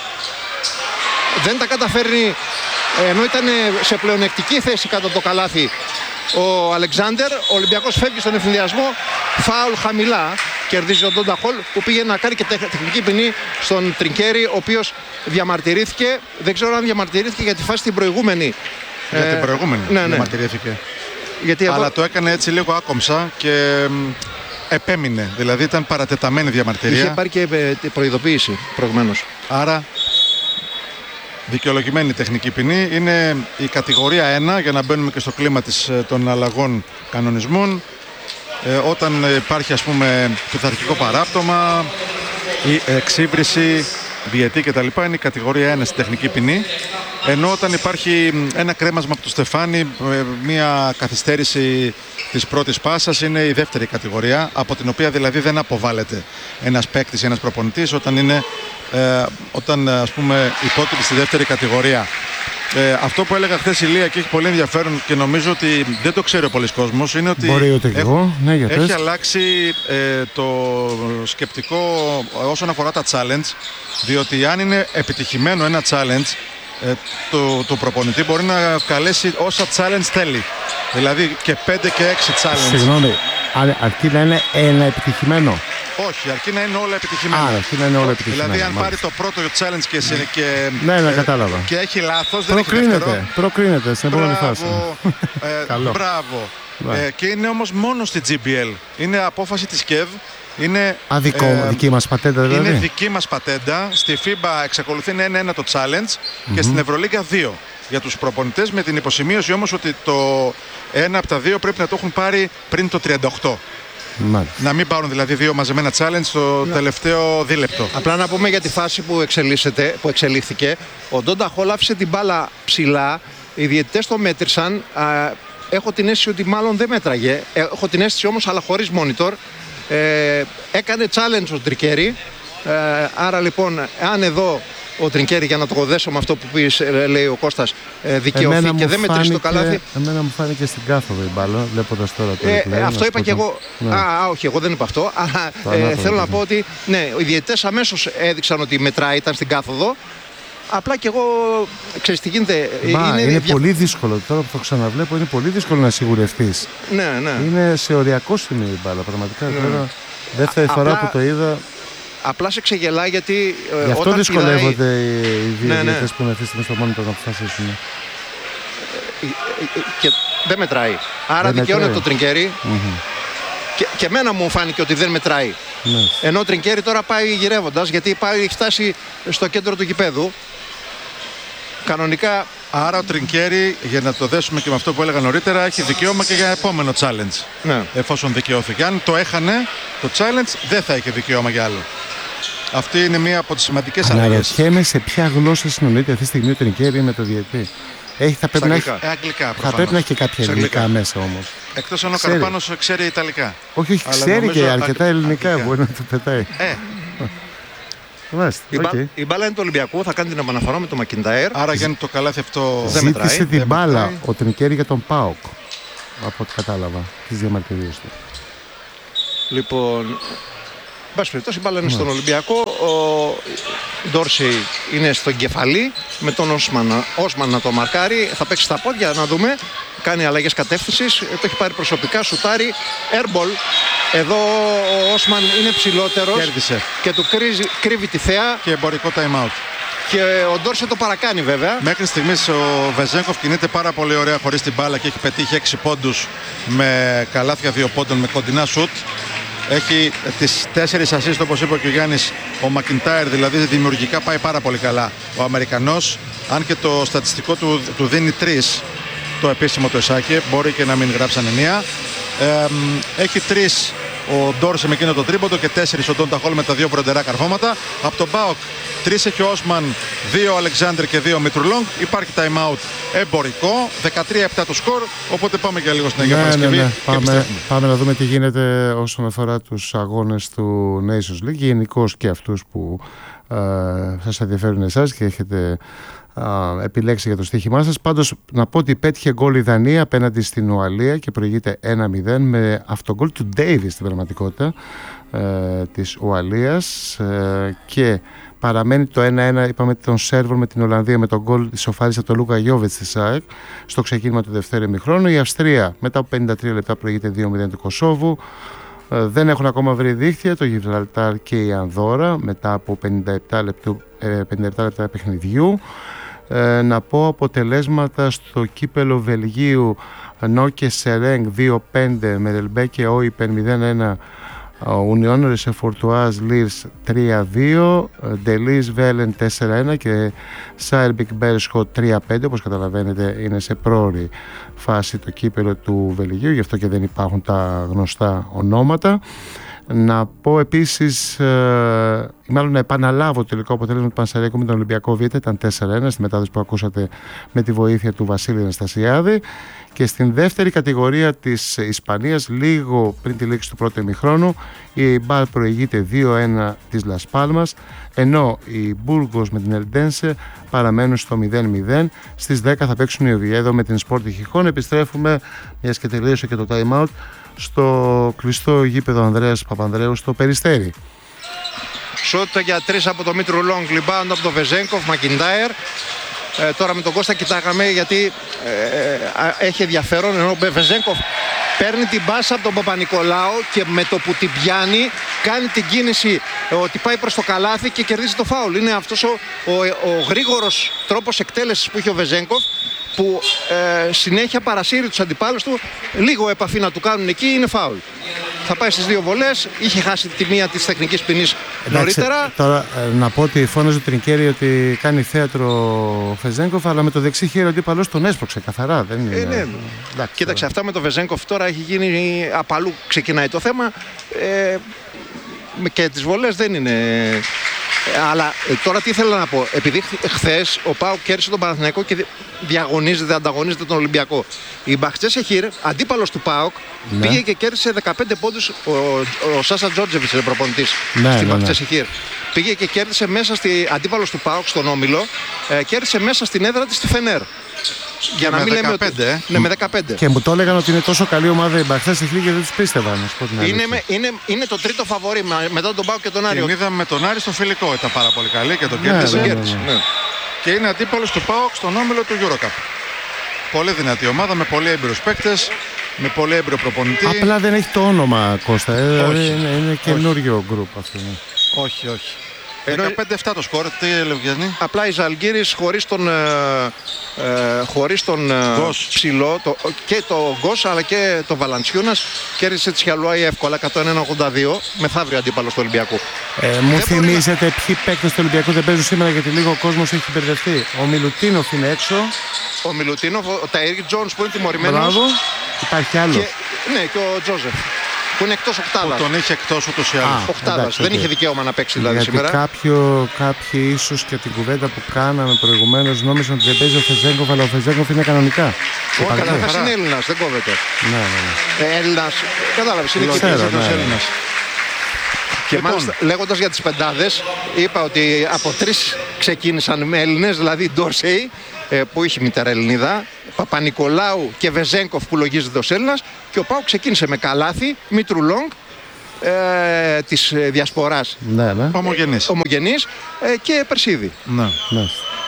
Δεν τα καταφέρνει, ενώ ήταν σε πλεονεκτική θέση κατά το καλάθι ο Αλεξάνδερ. Ο Ολυμπιακός φεύγει στον ευθυνδιασμό, φάουλ χαμηλά, κερδίζει ο Ντόντα Χολ, που πήγε να κάνει και τεχνική ποινή στον Τρινκέρι, ο οποίος διαμαρτυρήθηκε. Δεν ξέρω αν διαμαρτυρήθηκε για τη φάση την προηγούμενη. Για την προηγούμενη ε, ναι, ναι. διαμαρτυρήθηκε. Γιατί αλλά εδώ... το έκανε έτσι λίγο άκομψα και επέμεινε. Δηλαδή ήταν παρατεταμένη διαμαρτυρία. Είχε πάρει και προειδοποίηση προηγουμένως. Άρα δικαιολογημένη τεχνική ποινή. Είναι η κατηγορία ένα, για να μπαίνουμε και στο κλίμα της, των αλλαγών κανονισμών. Ε, όταν υπάρχει, ας πούμε, πειθαρχικό παράπτωμα ή εξύβριση, διετή κτλ. Είναι η κατηγορία ένα στη τεχνική ποινή. Ενώ όταν υπάρχει ένα κρέμασμα από το στεφάνι, μια καθυστέρηση της πρώτης πάσας, είναι η δεύτερη κατηγορία, από την οποία δηλαδή δεν αποβάλλεται ένας παίκτης ή ένας προπονητής όταν είναι ε, όταν, ας πούμε, υπότιτλοι στη δεύτερη κατηγορία. Ε, αυτό που έλεγα χθες η Λία και έχει πολύ ενδιαφέρον και νομίζω ότι δεν το ξέρει ο πολλής κόσμος, είναι ότι έχω, ναι, για έχει αλλάξει ε, το σκεπτικό όσον αφορά τα challenge, διότι αν είναι επιτυχημένο ένα challenge, ε, το, το προπονητή μπορεί να καλέσει όσα challenge θέλει, δηλαδή και πέντε και έξι challenge. Συγγνώμη, αρκεί να είναι ένα επιτυχημένο. Όχι, αρκεί να είναι όλα επιτυχημένα. Α, αρκεί να είναι όλα επιτυχημένα. Δηλαδή, αν πάρει το πρώτο challenge και, σε, και, ναι, ναι, κατάλαβα. και έχει λάθος, δεν προκρίνεται, έχει δεύτερο. Προκρίνεται στην επόμενη φάση. Ε, Καλό. Μπράβο. Ε, και είναι όμως μόνο στη τζι μπι ελ. Είναι απόφαση της ΚΕΒ. Είναι, Α, δικό, ε, δική μας πατέντα δηλαδή. Είναι δική μας πατέντα. Στη φίμπα εξακολουθεί να είναι ένα το challenge mm-hmm. και στην Ευρωλίγκα δύο. Για τους προπονητές, με την υποσημείωση όμως ότι το ένα από τα δύο πρέπει να το έχουν πάρει πριν το τριάντα οκτώ. Μάλιστα. Να μην πάρουν δηλαδή δύο μαζεμένα challenge στο ναι. τελευταίο δίλεπτο. Απλά να πούμε για τη φάση που, που εξελίχθηκε. Ο Ντόντα Χολ άφησε την μπάλα ψηλά. Οι διαιτητές το μέτρησαν. Α, έχω την αίσθηση ότι μάλλον δεν μέτραγε. Έχω την αίσθηση όμως, αλλά χωρίς monitor. Ε, έκανε challenge ο Τρικέρι. Ε, άρα λοιπόν, αν εδώ ο Τρινκέρι, για να το δέσω με αυτό που πεις, λέει ο Κώστας, δικαιωθεί και δεν μετρήσει το καλάθι. Εμένα μου φάνηκε στην κάθοδο η μπάλα, βλέποντας τώρα το replay. Ε, αυτό είπα και εγώ. Ναι. Α, όχι, εγώ δεν είπα αυτό. Αλλά ε, θέλω να πω ότι ναι, οι διαιτητές αμέσως έδειξαν ότι μετράει, ήταν στην κάθοδο. Απλά και εγώ, ξέρεις τι γίνεται. Μα, είναι είναι δια... πολύ δύσκολο. Τώρα που το ξαναβλέπω, είναι πολύ δύσκολο να σιγουρευτείς. Ναι, ναι. Είναι σε οριακό σημείο η μπάλα. Πραγματικά ναι. Τώρα, δεύτερη φορά απλά... που το είδα. Απλά σε ξεγελά γιατί. Γι' αυτό όταν δυσκολεύονται πηδάει... οι δύο ναι, διαιτητές ναι. που είναι αυτή τη στιγμή στο μόνιτορ να αποφασίσουν. Και δεν μετράει. Άρα δικαιώνεται το Τρινκέρι. Mm-hmm. Και, και εμένα μου φάνηκε ότι δεν μετράει. Ναι. Ενώ ο Τρινκέρι τώρα πάει γυρεύοντας, γιατί πάει, έχει φτάσει στο κέντρο του γηπέδου. Κανονικά. Άρα ο Τρινκέρι, για να το δέσουμε και με αυτό που έλεγα νωρίτερα, έχει δικαίωμα και για επόμενο challenge. Ναι. Εφόσον δικαιώθηκε. Αν το έχανε το challenge, δεν θα είχε δικαίωμα για άλλο. Αυτή είναι μία από τις σημαντικές αλλαγές. Αναρωτιέμαι σε ποια γλώσσα συνομιλείται αυτή τη στιγμή ο Τρινκέρι με το διαιτητή. Έχει, θα πρέπει, να έχει, ε, αγγλικά, θα πρέπει να έχει και κάποια ελληνικά μέσα όμως. Εκτός αν ο Καρπάνος ξέρει Ιταλικά. Όχι, όχι, ξέρει και αρκετά ελληνικά. Αγγλικά. Μπορεί να το πετάει. Ε. Η, okay. μπα, η μπάλα είναι του Ολυμπιακού, θα κάνει την επαναφορά με τον Μακιντάιρ. Άρα για το καλάθι αυτό δεν μετράει. Ζήτησε την μπάλα ο Τρινκέρι για τον ΠΑΟΚ. Από ό,τι κατάλαβα, τις διαμαρτυρίες του. Λοιπόν, εν πάση περιπτώσει η μπάλα είναι στον Ολυμπιακό. Ο Ντόρσεϊ είναι στο κεφαλή με τον Όσμαν, Όσμαν να το μαρκάρει. Θα παίξει στα πόδια, να δούμε. Κάνει αλλαγές κατεύθυνσης. Το έχει πάρει προσωπικά, σουτάρει. Airball. Εδώ ο Όσμαν είναι ψηλότερος. Κέρδισε. Και του κρύβει, κρύβει τη θέα. Και εμπορικό time out. Και ο Ντόρσε το παρακάνει βέβαια. Μέχρι στιγμής ο Βεζέγκοφ κινείται πάρα πολύ ωραία χωρίς την μπάλα και έχει πετύχει έξι πόντους με καλάθια δύο πόντων με κοντινά σουτ. Έχει τις τέσσερις ασίστ όπως είπε και ο Γιάννης ο Μακιντάιρ, δηλαδή δημιουργικά πάει πάρα πολύ καλά ο Αμερικανός. Αν και το στατιστικό του, του δίνει τρεις, το επίσημο το Εσάκε, μπορεί και να μην γράψανε μία. Ε, έχει τρεις ο Ντόρσε με εκείνο το τρίποντο και τέσσερις ο Ντόντα Χολ με τα δύο βροντερά καρφώματα. Από τον ΠΑΟΚ τρεις έχει ο Όσμαν, δύο ο Αλεξάνδρ και δύο ο Μητρουλόγκ. Υπάρχει time out εμπορικό, δεκατρία επτά το σκορ. Οπότε πάμε για λίγο στην Αγία ναι, Παρασκευή. Ναι, ναι. Πάμε, πάμε να δούμε τι γίνεται όσον αφορά τους αγώνες του Nations League, γενικώς και αυτούς που ε, σας ενδιαφέρουν εσάς και έχετε Uh, επιλέξει για το στοίχημά σας. Πάντως να πω ότι πέτυχε γκολ η Δανία απέναντι στην Ουαλία και προηγείται ένα μηδέν με αυτογκολ του Ντέιβις στην πραγματικότητα uh, της Ουαλίας uh, και παραμένει το ένα ένα, είπαμε, τον Σέρβων με την Ολλανδία με τον γκολ της ισοφάρισε από τον Λούκα Γιόβετς της ΑΕΚ στο ξεκίνημα του δευτέρου ημιχρόνου. Η Αυστρία μετά από πενήντα τρία λεπτά προηγείται δύο μηδέν του Κωσόβου. Uh, δεν έχουν ακόμα βρει δίχτυα το Γιβραλτάρ και η Ανδόρα μετά από πενήντα επτά λεπτά παιχνιδιού. Ε, να πω αποτελέσματα στο κύπελο Βελγίου. Νόκε Σερέγκ δύο πέντε, Μερελμπέκε Όιπεν μηδέν ένα, Ουνιόν Ρεσεφορτουάζ Λίρς τρία δύο, Ντελίς Βέλεν τέσσερα ένα και Σάιρμπικ Μπέρσχο τρία πέντε. Όπως καταλαβαίνετε είναι σε πρόωρη φάση το κύπελο του Βελγίου, γι' αυτό και δεν υπάρχουν τα γνωστά ονόματα. Να πω επίσης, ε, μάλλον να επαναλάβω το τελικό αποτέλεσμα του Πανσεραϊκού με τον Ολυμπιακό Β, ήταν τέσσερα ένα στη μετάδοση που ακούσατε με τη βοήθεια του Βασίλη Αναστασιάδη. Και στην δεύτερη κατηγορία της Ισπανίας, λίγο πριν τη λήξη του πρώτου ημιχρόνου, η Μπαρ προηγείται δύο ένα της Λας Πάλμας, ενώ η Μπούργος με την Ελντένσε παραμένουν στο μηδέν μηδέν. Στις δέκα θα παίξουν οι Οβιέδο με την Σπόρτη Χιχών. Επιστρέφουμε, μιας και τελείωσε και το time out, στο κλειστό γήπεδο Ανδρέας Παπανδρέου στο Περιστέρι. Σούτ για τρεις από το Μήτρου Λόγκ, rebound από το Βεζέγκοφ, Μακιντάιρ. Ε, τώρα με τον Κώστα κοιτάγαμε γιατί ε, ε, έχει ενδιαφέρον, ενώ ο Βεζέγκοφ παίρνει την μπάσα από τον Παπα-Νικολάου και με το που την πιάνει κάνει την κίνηση ε, ότι πάει προς το καλάθι και κερδίζει το φάουλ. Είναι αυτός ο, ο, ο γρήγορος τρόπος εκτέλεσης που είχε ο Βεζέγκοφ, που ε, συνέχεια παρασύρει τους αντιπάλους του, λίγο επαφή να του κάνουν εκεί, είναι φάουλ. Θα πάει στις δύο βολές, είχε χάσει τη μία της τεχνικής ποινής νωρίτερα. Τώρα ε, να πω ότι φώναζε ο Τρινκέρι ότι κάνει θέατρο ο Βεζέγκοφ, αλλά με το δεξί χέρι ο αντίπαλος τον έσπρωξε καθαρά. Δεν είναι... ε, ναι. Εντάξει, κοίταξε, αυτά με το Βεζέγκοφ τώρα έχει γίνει απαλού, ξεκινάει το θέμα ε, και τις βολές δεν είναι Ε, αλλά ε, τώρα τι ήθελα να πω. Επειδή χθες ο ΠΑΟΚ κέρδισε τον Παναθηναϊκό και διαγωνίζεται, ανταγωνίζεται τον Ολυμπιακό. Η Μπαχτσέσεχιρ, αντίπαλος του ΠΑΟΚ, ναι. πήγε και κέρδισε δεκαπέντε πόντους. Ο, ο Σάσα Τζόρτζεβιτς είναι προπονητής ναι, στην ναι, Μπαχτσέσεχιρ. Ναι. Πήγε και κέρδισε μέσα στη. Αντίπαλος του ΠΑΟΚ στον Όμιλο, ε, κέρδισε μέσα στην έδρα της στη Φενέρ. Για να μην λέμε ότι. Ναι, με δεκαπέντε. Και μου το έλεγαν ότι είναι τόσο καλή ομάδα η Μπαχτσέσεχιρ και δεν τους πίστευαν. Είναι, είναι, είναι το τρίτο φαβορί μετά τον ΠΑΟΚ και τον Άρη. Την είδαμε με τον Άρη στο φιλικό, ήταν πάρα πολύ καλή και τον κέρδισε. Ναι, ναι, ναι, ναι. Ναι. Και είναι αντίπαλος του ΠΑΟΚ στον όμιλο του EuroCup. Πολύ δυνατή ομάδα με πολύ έμπειρους παίκτες, με πολύ έμπειρο προπονητή. Απλά δεν έχει το όνομα, Κώστα. Ε, όχι, είναι, είναι καινούριο γκρουπ αυτό. Ναι. Όχι, όχι. δεκαπέντε επτά το σκορ, τι Λευκιανή. Απλά η Ζαλγκίρις χωρίς τον, ε, ε, χωρίς τον ε, ψηλό το, και το Γκος αλλά και το Βαλαντσιούνας κέρδισε τη Χιαλουάη εύκολα εκατόν ένα ογδόντα δύο μεθαύριο αντίπαλο του Ολυμπιακού. Ε, μου θυμίζετε να... ποιοι παίκτες του Ολυμπιακού δεν παίζουν σήμερα γιατί λίγο ο κόσμος έχει μπερδευτεί. Ο Μιλουτίνοφ είναι έξω. Ο Μιλουτίνοφ, ο Ταϊρίκ Τζόνς που είναι τιμωρημένος. Μπράβο. Υπάρχει άλλο. Και, ναι, και ο Τζόζεφ. Που είναι εκτός οκτάδας. Που τον είχε εκτός ούτως ή άλλως. Οκτάδας. Δεν είχε δικαίωμα να παίξει δηλαδή γιατί σήμερα. Κάποιο, κάποιοι ίσως και την κουβέντα που κάναμε προηγουμένως νόμιζαν ότι δεν παίζει ο Φεζέγκοφ, αλλά ο Φεζέγκοφ είναι κανονικά. Όχι, καταρχάς είναι Έλληνας, δεν κόβεται. Ναι, ναι, ναι. Ε, Έλληνας, κατάλαβες, είναι και Έλληνας. Ναι. Και λοιπόν, μάλιστα λέγοντας για τις πεντάδες, είπα ότι από τρεις ξεκίνησαν με Έλληνες, δηλαδή Ντόρσεϊ που είχε μητέρα Ελληνίδα, Παπα-Νικολάου και Βεζέγκοφ που λογίζεται ως Έλληνας, και ο ΠΑΟΚ ξεκίνησε με Καλάθι, Μήτρου-Λόγκ ε, της διασποράς ναι, ναι. Ομογενής, ομογενής ε, και Περσίδη. Ναι. Ναι.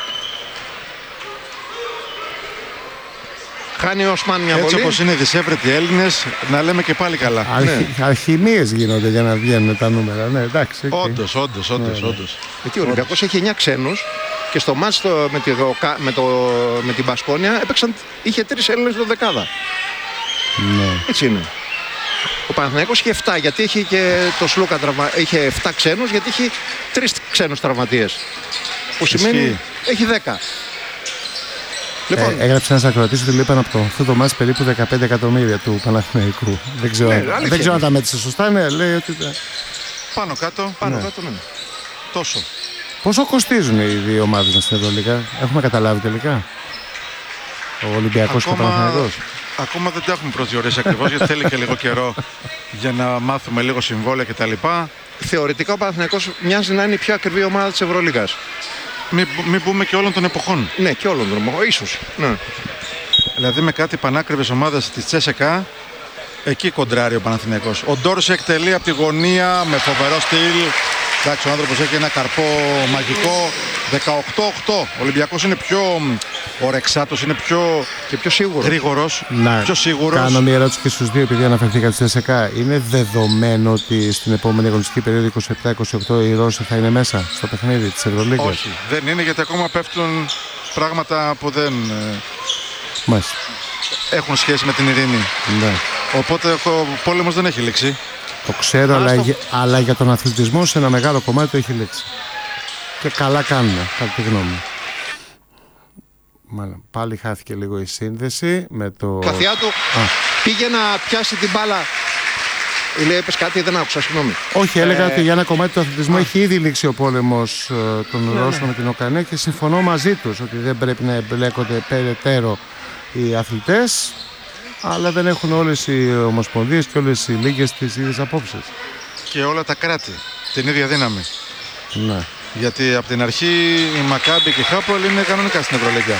Χάνει ο Οσμάν μια έτσι βολή. όπως είναι δυσέβρετοι Έλληνες, να λέμε και πάλι καλά. Αρχι... Ναι. Αρχημίες γίνονται για να βγαίνουν τα νούμερα. Ναι, εντάξει. Okay. Όντως, όντως, όντως, ναι, όντως. Γιατί ο Ολυμπιακός έχει εννιά ξένους και στο μάτς το, με, τη, με, το, με την Μπασκόνια έπαιξαν, είχε τρεις Έλληνες δωδεκάδα. Ναι. Έτσι είναι. Ο Παναθηναϊκός είχε επτά γιατί είχε και το Σλούκα τραυμα... είχε επτά ξένους γιατί είχε τρεις ξένους τραυματίες. Που σημαίνει Ισχύει. έχει δέκα. Λοιπόν, ε, έγραψε ένας ακροατής ότι λείπαν από το, αυτό το μάτς περίπου δεκαπέντε εκατομμύρια του Παναθηναϊκού. Δεν ξέρω, ναι, δεν ξέρω αν τα μέτρησε σωστά. Ναι, λέει ότι... Πάνω κάτω, πάνω ναι. κάτω, ναι. Τόσο. Πόσο κοστίζουν οι δύο ομάδες μας στην Ευρωλίγα, έχουμε καταλάβει τελικά. Ο Ολυμπιακός και ο Παναθηναϊκός. Ακόμα δεν τα έχουμε προσδιορίσει ακριβώς γιατί θέλει και λίγο καιρό για να μάθουμε λίγο συμβόλαια κτλ. Θεωρητικά ο Παναθηναϊκός μοιάζει να είναι η πιο ακριβή ομάδα της Ευρωλίγας. Μην, μην πούμε και όλων των εποχών. Ναι, και όλων των εποχών, ίσως. Ναι. Δηλαδή με κάτι πανάκριβες ομάδες της Τσέσεκα, εκεί κοντράρει ο Παναθηναϊκός. Ο Ντόρση εκτελεί από τη γωνία με φοβερό στυλ. Εντάξει, ο άνθρωπος έχει ένα καρπό μαγικό. δεκαοκτώ οκτώ. Ο Ολυμπιακός είναι πιο ορεξάτος, είναι πιο, και πιο σίγουρος. Γρήγορος, να πιο σίγουρος. Κάνω μια ερώτηση και στους δύο, επειδή αναφερθήκατε στη ΣΕΚΑ. Είναι δεδομένο ότι στην επόμενη αγωνιστική περίοδο είκοσι επτά είκοσι οκτώ οι Ρώσοι θα είναι μέσα στο παιχνίδι της Ευρωλίγκας? Όχι, δεν είναι, γιατί ακόμα πέφτουν πράγματα που δεν Μάλιστα. έχουν σχέση με την ειρήνη. Ναι. Οπότε ο πόλεμος δεν έχει λήξει. Το ξέρω, αλλά, στο... για, αλλά για τον αθλητισμό σε ένα μεγάλο κομμάτι το έχει λήξει. Και καλά κάνουν, κατά τη γνώμη μου. Μάλλον, πάλι χάθηκε λίγο η σύνδεση με το... Καθιά του Α. πήγε να πιάσει την μπάλα. Λέει, έπες κάτι, δεν άκουσα, συγγνώμη. Όχι, έλεγα ε... ότι για ένα κομμάτι του αθλητισμού έχει ήδη λήξει ο πόλεμος των ναι, Ρώσων ναι. με την Ουκρανία και συμφωνώ μαζί τους ότι δεν πρέπει να εμπλέκονται περαιτέρω οι αθλητές, αλλά δεν έχουν όλες οι ομοσπονδίες και όλες οι λίγες τις ίδιες απόψεις. Και όλα τα κράτη την ίδια δύναμη. Ναι. Γιατί από την αρχή η Μακάμπι και η Χάπολ είναι κανονικά στην Ευρωλίγκα.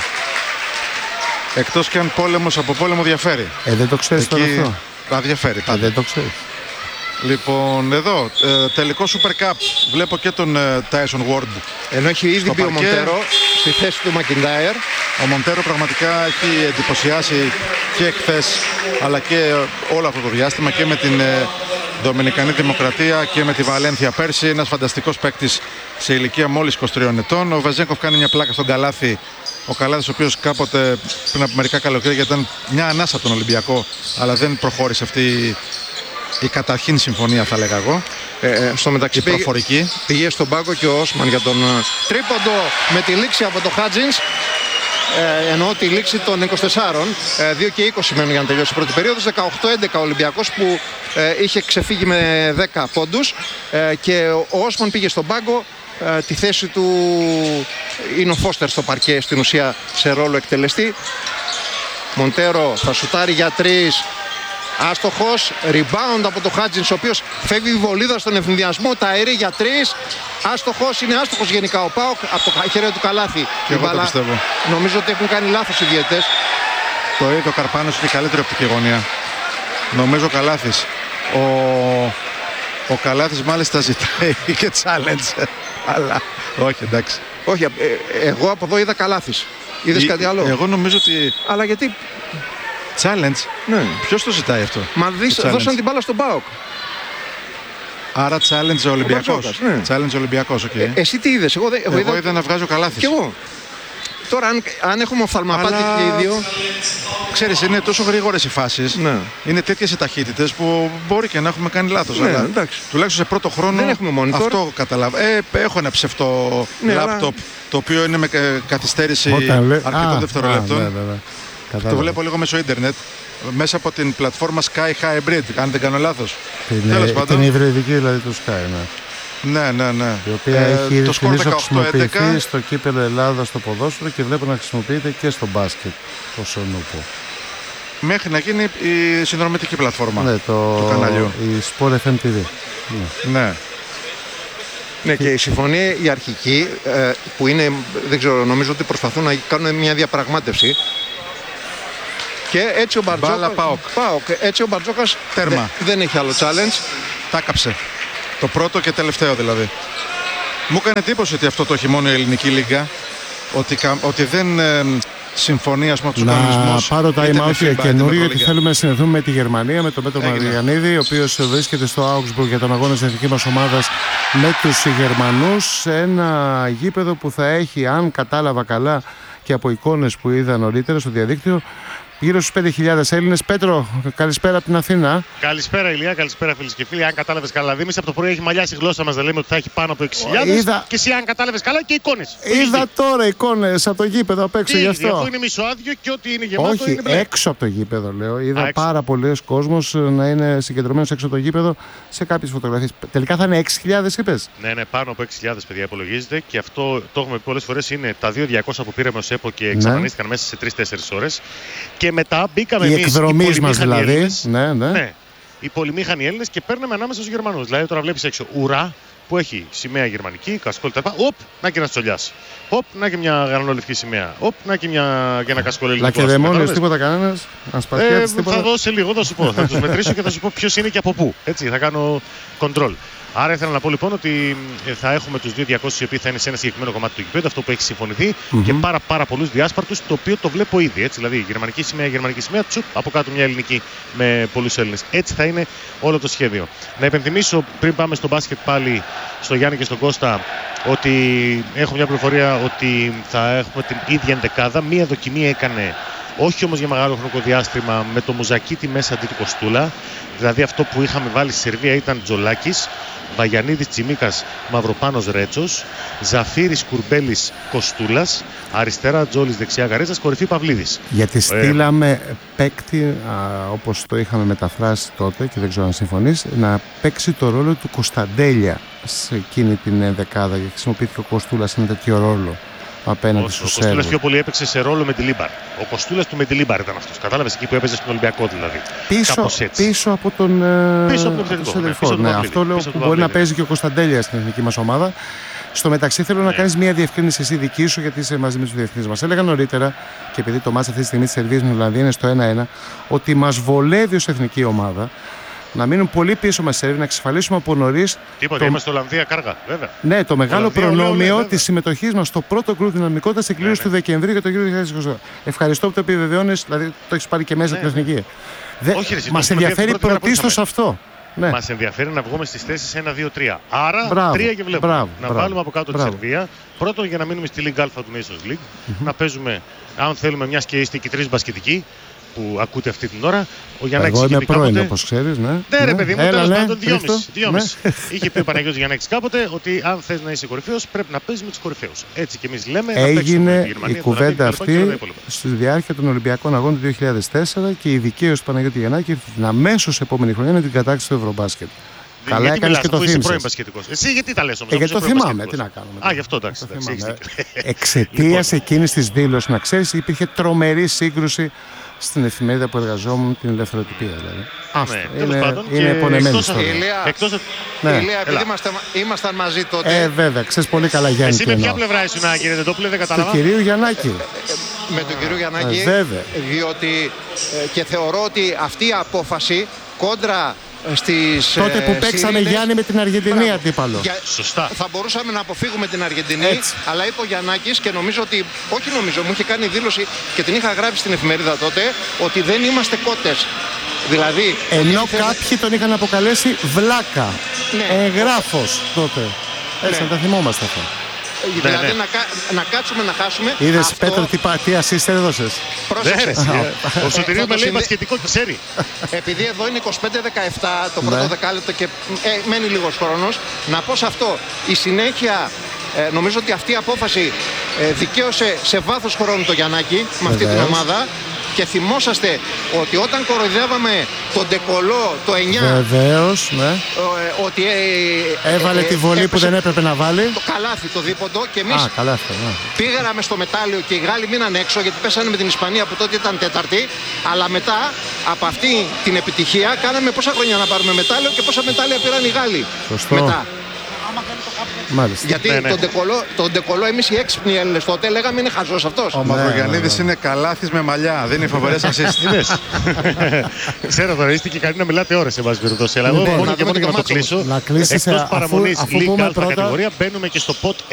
Εκτός και αν πόλεμος από πόλεμο διαφέρει. Ε, δεν το ξέρεις εκεί... τώρα αυτό. Α, διαφέρει πάντα. Ε, δεν το ξέρεις. Λοιπόν, εδώ, ε, τελικό Super Cup. Βλέπω και τον ε, Tyson Ward. Ενώ έχει ήδη μπει ο Μοντέρο στη θέση του Μακιντάιρ. Ο Μοντέρο πραγματικά έχει εντυπωσιάσει και εχθές, αλλά και όλο αυτό το διάστημα και με την ε, Δομινικανή Δημοκρατία και με τη Βαλένθια πέρσι. Ένας φανταστικός παίκτης σε ηλικία μόλις είκοσι τριών ετών. Ο Βεζέγκοφ κάνει μια πλάκα στον Καλάθι. Ο Καλάθης, ο οποίος κάποτε πριν από μερικά καλοκαίρια ήταν μια ανάσα από τον Ολυμπιακό, αλλά δεν προχώρησε αυτή η καταρχήν συμφωνία, θα λέγα εγώ. Ε, ε, στο μεταξύ πήγε, προφορική. πήγε στον πάγκο και ο Όσμαν για τον uh, τρίποντο με τη λήξη από το Χάτζινς. Ε, εννοώ τη λήξη των είκοσι τεσσάρων. Ε, δύο και είκοσι μένουν για να τελειώσει η πρώτη περίοδος. δεκαοκτώ έντεκα ο Ολυμπιακός που ε, είχε ξεφύγει με δέκα πόντους. Ε, και ο Όσμαν πήγε στον πάγκο Ε, τη θέση του είναι ο Φώστερ στο παρκέ, στην ουσία σε ρόλο εκτελεστή. Μοντέρο θα σουτάρει για τρεις. Άστοχος, rebound από το Χάτζινς, ο οποίος φεύγει η βολίδα στον ευνηδιασμό. Ταΐρη για τρεις. Άστοχος, είναι άστοχος γενικά ο ΠΑΟΚ από το χέρι του καλάθι. Και εγώ το πιστεύω. Νομίζω ότι έχουν κάνει λάθος οι διαιτητές. Το είδε ο Καρπάνος και καλύτερη οπτική γωνία. Νομίζω ο Καλάθης. Ο, ο Καλάθης μάλιστα ζητάει και challenge. Αλλά όχι, εντάξει. Όχι, ε, εγώ από εδώ είδα Καλάθης. Είδες κάτι άλλο? Εγώ νομίζω ότι... Αλλά γιατί... Challenge. Ναι. Ποιος το ζητάει αυτό? Μα δεις, δώσαν την μπάλα στον ΠΑΟΚ. Άρα challenge ο Ολυμπιακός. Ναι. Challenge ο Ολυμπιακός, οκ. Okay. Ε, εσύ τι είδες? Εγώ, εγώ είδα... είδα να βγάζει ο Καλάθης. Κι εγώ. Τώρα αν, αν έχουμε οφθαλμαπάτη αλλά... και οι δύο... Ξέρεις, είναι τόσο γρήγορες οι φάσεις. Ναι. Είναι τέτοιες οι ταχύτητες που μπορεί και να έχουμε κάνει λάθος. Ναι, αλλά εντάξει. τουλάχιστον σε πρώτο χρόνο δεν έχουμε monitor. Αυτό καταλάβω. Ε, έχω ένα ψευτό ναι, λάπτοπ αλλά... το οποίο είναι με καθυστέρηση λέ... αρκετών δευτερολέπτων. Ναι, ναι, ναι. Το βλέπω λίγο μέσω ίντερνετ. Μέσα από την πλατφόρμα Sky Hybrid, αν δεν κάνω λάθος. Την, Τέλος πάντων. Την υβριδική δηλαδή του Sky, ναι. Ναι, ναι, ναι. Η οποία ε, έχει ρυθμίσει χρησιμοποιηθεί στο κύπελλο Ελλάδα στο ποδόσφαιρο και βλέπω να χρησιμοποιείται και στο μπάσκετ, όσο νουπο. Μέχρι να γίνει η συνδρομητική πλατφόρμα ναι, το, του καναλιού. Η Sport εφ εμ τι βι. Ναι. ναι. Ναι, και η συμφωνία η αρχική, ε, που είναι, δεν ξέρω, νομίζω ότι προσπαθούν να κάνουν μια διαπραγμάτευση. Και έτσι ο Μπαρτζόκας, ΠΑΟΚ. ΠΑΟΚ, έτσι ο Μπαρτζόκας τέρμα. Δε, δεν έχει άλλο challenge. Τα κάψε. Το πρώτο και τελευταίο δηλαδή. Μου έκανε εντύπωση ότι αυτό το έχει μόνο η ελληνική λίγα. Ότι, ότι δεν ε, συμφωνεί ας πούμε από τους κανονισμούς. Να πάρω τα time out καινούριο γιατί θέλουμε να συνεχθούμε με τη Γερμανία, με τον Πέτρο Μαριανίδη, ο οποίος βρίσκεται στο Augsburg για τον αγώνα της εθνικής μας ομάδας με τους Γερμανούς σε ένα γήπεδο που θα έχει, αν κατάλαβα καλά και από εικόνες που είδα νωρίτερα στο διαδίκτυο, γύρω στους πέντε χιλιάδες Έλληνες. Πέτρο, καλησπέρα από την Αθήνα. Καλησπέρα Ηλία, καλησπέρα φίλες και φίλοι. Αν κατάλαβες καλά, Δήμης, από το πρωί έχει μαλλιάσει η γλώσσα μας, δεν λέμε ότι θα έχει πάνω από έξι χιλιάδες. Είδα... Και εσύ, αν κατάλαβες καλά, και εικόνες. Είδα τώρα εικόνες από το γήπεδο απ' έξω γι' αυτό. Αυτό είναι μισοάδιο και ό,τι είναι γεμάτο. Όχι, είναι μπλε. Έξω από το γήπεδο λέω. Είδα Α, πάρα πολλοί κόσμος να είναι συγκεντρωμένος έξω από το γήπεδο σε κάποιες φωτογραφίες. Τελικά θα είναι έξι χιλιάδες, είπες? Ναι, ναι, πάνω από έξι χιλιάδες παιδιά υπολογίζεται και αυτό το έχουμε πει πολλές φορές. Είναι τα δύο χιλιάδες διακόσια που πήραμε ως ΕΠΟ και εξαφανίστηκαν ναι. μέσα σε τρεις τέσσερις ώρες. Και μετά μπήκαμε. Οι εκδρομείς μας δηλαδή. Έλληνες, ναι, ναι. ναι. Οι πολυμήχανοι Έλληνες και παίρνουμε ανάμεσα στους Γερμανούς. Δηλαδή τώρα βλέπεις έξω ουρά που έχει σημαία γερμανική, κασκόλ κτλ. Οπ, να και ένα τσολιάς. Οπ, να και μια γρανολευκή σημαία. Οπ, να και, μια... και ένα κασκόλ ελληνικό. Λακεδαιμόνιος, τίποτα κανένας. Ε, θα δω σε λίγο, θα σου πω. Θα τους μετρήσω και θα σου πω ποιος είναι και από πού. Έτσι, θα κάνω control. Άρα ήθελα να πω λοιπόν ότι θα έχουμε τους δύο χιλιάδες διακόσιους οι οποίοι θα είναι σε ένα συγκεκριμένο κομμάτι του γηπέδου, αυτό που έχει συμφωνηθεί, mm-hmm. και πάρα, πάρα πολλούς διάσπαρτους, το οποίο το βλέπω ήδη. Έτσι, δηλαδή γερμανική σημαία, γερμανική σημαία, τσουπ, από κάτω μια ελληνική με πολλούς Έλληνες. Έτσι θα είναι όλο το σχέδιο. Να υπενθυμίσω πριν πάμε στο μπάσκετ πάλι, στο Γιάννη και στον Κώστα, ότι έχω μια πληροφορία ότι θα έχουμε την ίδια ενδεκάδα. Μία δοκιμή έκανε. Όχι όμως για μεγάλο χρονικό διάστημα με το Μουζακίτη μέσα αντί του Κοστούλα. Δηλαδή αυτό που είχαμε βάλει στη Σερβία ήταν Τζολάκης, Βαγιανίδης, Τσιμίκας, Μαυροπάνος, Ρέτσος, Ζαφύρης, Κουρμπέλης, Κοστούλας, αριστερά Τζόλης, δεξιά Γαρέζας, κορυφή Παυλίδης. Γιατί στείλαμε ε... παίκτη, α, όπως το είχαμε μεταφράσει τότε και δεν ξέρω αν συμφωνείς, να παίξει το ρόλο του Κωνσταντέλια σε εκείνη την ενδεκάδα και χρησιμοποιήθηκε ο Κοστούλας σε ένα τέτοιο ρόλο. Απέναντι στους Σέρβους. Ο Κοστούλας πιο πολύ έπαιξε σε ρόλο με τη Λίμπαρ. Ο Κοστούλας του με τη Λίμπαρ ήταν αυτός. Κατάλαβες, εκεί που έπαιζε στον Ολυμπιακό δηλαδή. Πίσω, πίσω από τον πίσω από τον Σεντερφόρ. Ναι, ναι, ναι, αυτό λέω που μπορεί να παίζει και ο Κωνσταντέλια στην εθνική μας ομάδα. Στο μεταξύ θέλω ναι. να κάνεις μια διευκρίνηση εσύ δική σου, γιατί είσαι μαζί με τους διεθνείς μας. Έλεγα νωρίτερα, και επειδή το μάτς αυτή τη στιγμή της Σερβίας με την Ολλανδία είναι στο ένα ένα, ότι μας βολεύει ως εθνική ομάδα να μείνουν πολύ πίσω μας Σέρβοι, να εξασφαλίσουμε από νωρίς. Τίποτα, το... είμαστε Ολλανδία κάργα, βέβαια. Ναι, το μεγάλο Ολλανδία, προνόμιο της συμμετοχής μας στο πρώτο γκρουπ δυναμικότητας στην κλήρωση ναι, ναι. του Δεκεμβρίου για το Euro δύο χιλιάδες είκοσι δύο. Ευχαριστώ που το επιβεβαιώνεις, δηλαδή το έχεις πάρει και μέσα ναι, την εθνική. Δε... Μας ενδιαφέρει πρωτίστως αυτό. Ναι. Μας ενδιαφέρει να βγούμε στις θέσεις ένα, δύο, τρία. Άρα μπράβο, τρία και βλέπουμε. Μπράβο, να μπράβο, βάλουμε από κάτω μπράβο. τη Σερβία. Πρώτον για να μείνουμε στη League Alpha του Nations League. Mm-hmm. Να παίζουμε, αν θέλουμε, μια και είστε και τρεις μπασκετικοί που ακούτε αυτή την ώρα. Ο Γιαννάκης εγώ είχε είμαι πει πρώην, κάποτε... όπως ξέρεις, ναι. Ναι, ρε παιδί μου, τέλος πάντων, δυόμισι. Ναι. Είχε πει ο Παναγιώτης Γιαννάκης κάποτε ότι αν θες να είσαι κορυφαίος πρέπει να παίζεις με τους κορυφαίους. Έτσι και εμείς λέμε. Έγινε η κουβέντα αυτή στη διάρκεια των Ολυμπιακών Αγώνων του δύο χιλιάδες τέσσερα και η δικαίωση του Παναγιώτη Γιαννάκη την αμέσως επόμενη χρονιά με την κατάκτηση του Ευρωμπάσκετ. Καλά έκανες και το θύμισες. Εσύ γιατί τα λες όμως? Ε, γιατί το θυμάμαι, τι να κάνουμε. Α, γι' αυτό εντάξει. Εξαιτίας εκείνης της δήλωσης, να ξέρεις, υπήρχε τρομερή σύγκρουση στην εφημερίδα που εργαζόμουν, την Ελευθεροτυπία δηλαδή. Αυτό ναι, είναι, πάντων, είναι επωνεμένη ιστορία. Ηλία, εκτός... ναι. Ηλία, επειδή ήμασταν, ήμασταν μαζί τότε... Ε, βέβαια, ξέρεις πολύ καλά Γιάννη. Εσύ με ποια πλευρά ήσουν, κύριε Δεντόπουλε, δεν κατάλαβα. Του κυρίου Γιαννάκη. Ε, ε, με τον κύριο Γιαννάκη, ε, βέβαια. Διότι ε, και θεωρώ ότι αυτή η απόφαση κόντρα στις τότε που παίξαμε Συρίνες, Γιάννη με την Αργεντινή αντίπαλο. Σωστά. Θα μπορούσαμε να αποφύγουμε την Αργεντινή, έτσι. Αλλά είπε ο Γιαννάκης και νομίζω ότι, όχι νομίζω, μου είχε κάνει δήλωση και την είχα γράψει στην εφημερίδα τότε, ότι δεν είμαστε κότες. Δηλαδή, ενώ θέλετε... κάποιοι τον είχαν αποκαλέσει βλάκα, ναι. εγγράφος τότε. Έτσι, ναι. Να τα θυμόμαστε αυτά. Δηλαδή ναι, ναι. Να, να κάτσουμε να χάσουμε. Είδες αυτό... Πέτρο τι, τι ασίστ έδωσες. Πρόσεξε. Ο Σωτηρίου με λέει μπασκετικό και ξέρει. Επειδή εδώ είναι είκοσι πέντε δεκαεπτά το πρώτο ναι. δεκάλεπτο και ε, μένει λίγος χρόνος, να πω σε αυτό. Η συνέχεια, ε, νομίζω ότι αυτή η απόφαση ε, δικαίωσε σε βάθος χρόνου το Γιαννάκη με αυτή την ομάδα. Και θυμόσαστε ότι όταν κοροϊδεύαμε τον Ντεκολό το εννιά. Βεβαίως, ναι. Ε, ότι ε, έβαλε ε, τη βολή ε, που δεν έπρεπε να βάλει. Το καλάθι, το δίποντο. Και εμείς Α, καλάθι, ναι. πήγαμε στο μετάλλιο και οι Γάλλοι μείναν έξω γιατί πέσανε με την Ισπανία που τότε ήταν τέταρτη. Αλλά μετά από αυτή την επιτυχία κάναμε πόσα χρόνια να πάρουμε μετάλλιο και πόσα μετάλλια πήραν οι Γάλλοι. Σωστό. Μετά. Μάλιστα. Γιατί ναι, ναι. τον Ντεκολό, τον Ντεκολό εμείς οι έξυπνοι Έλληνες τότε λέγαμε είναι χαζός αυτός. Ο Μαυρογιαννίδης ναι, ναι, ναι. είναι καλάθις με μαλλιά, δεν είναι φοβερές ασίστες. Ξέρω τώρα, είστε και καλοί να μιλάτε ώρες σε βάση περιπτώσει. Αλλά εγώ μόνο και μόνο για να το κλείσω. Να κλείσεις, εκτός αφού, παραμονής αφού League πούμε Α πρώτα... κατηγορία μπαίνουμε και στο Pot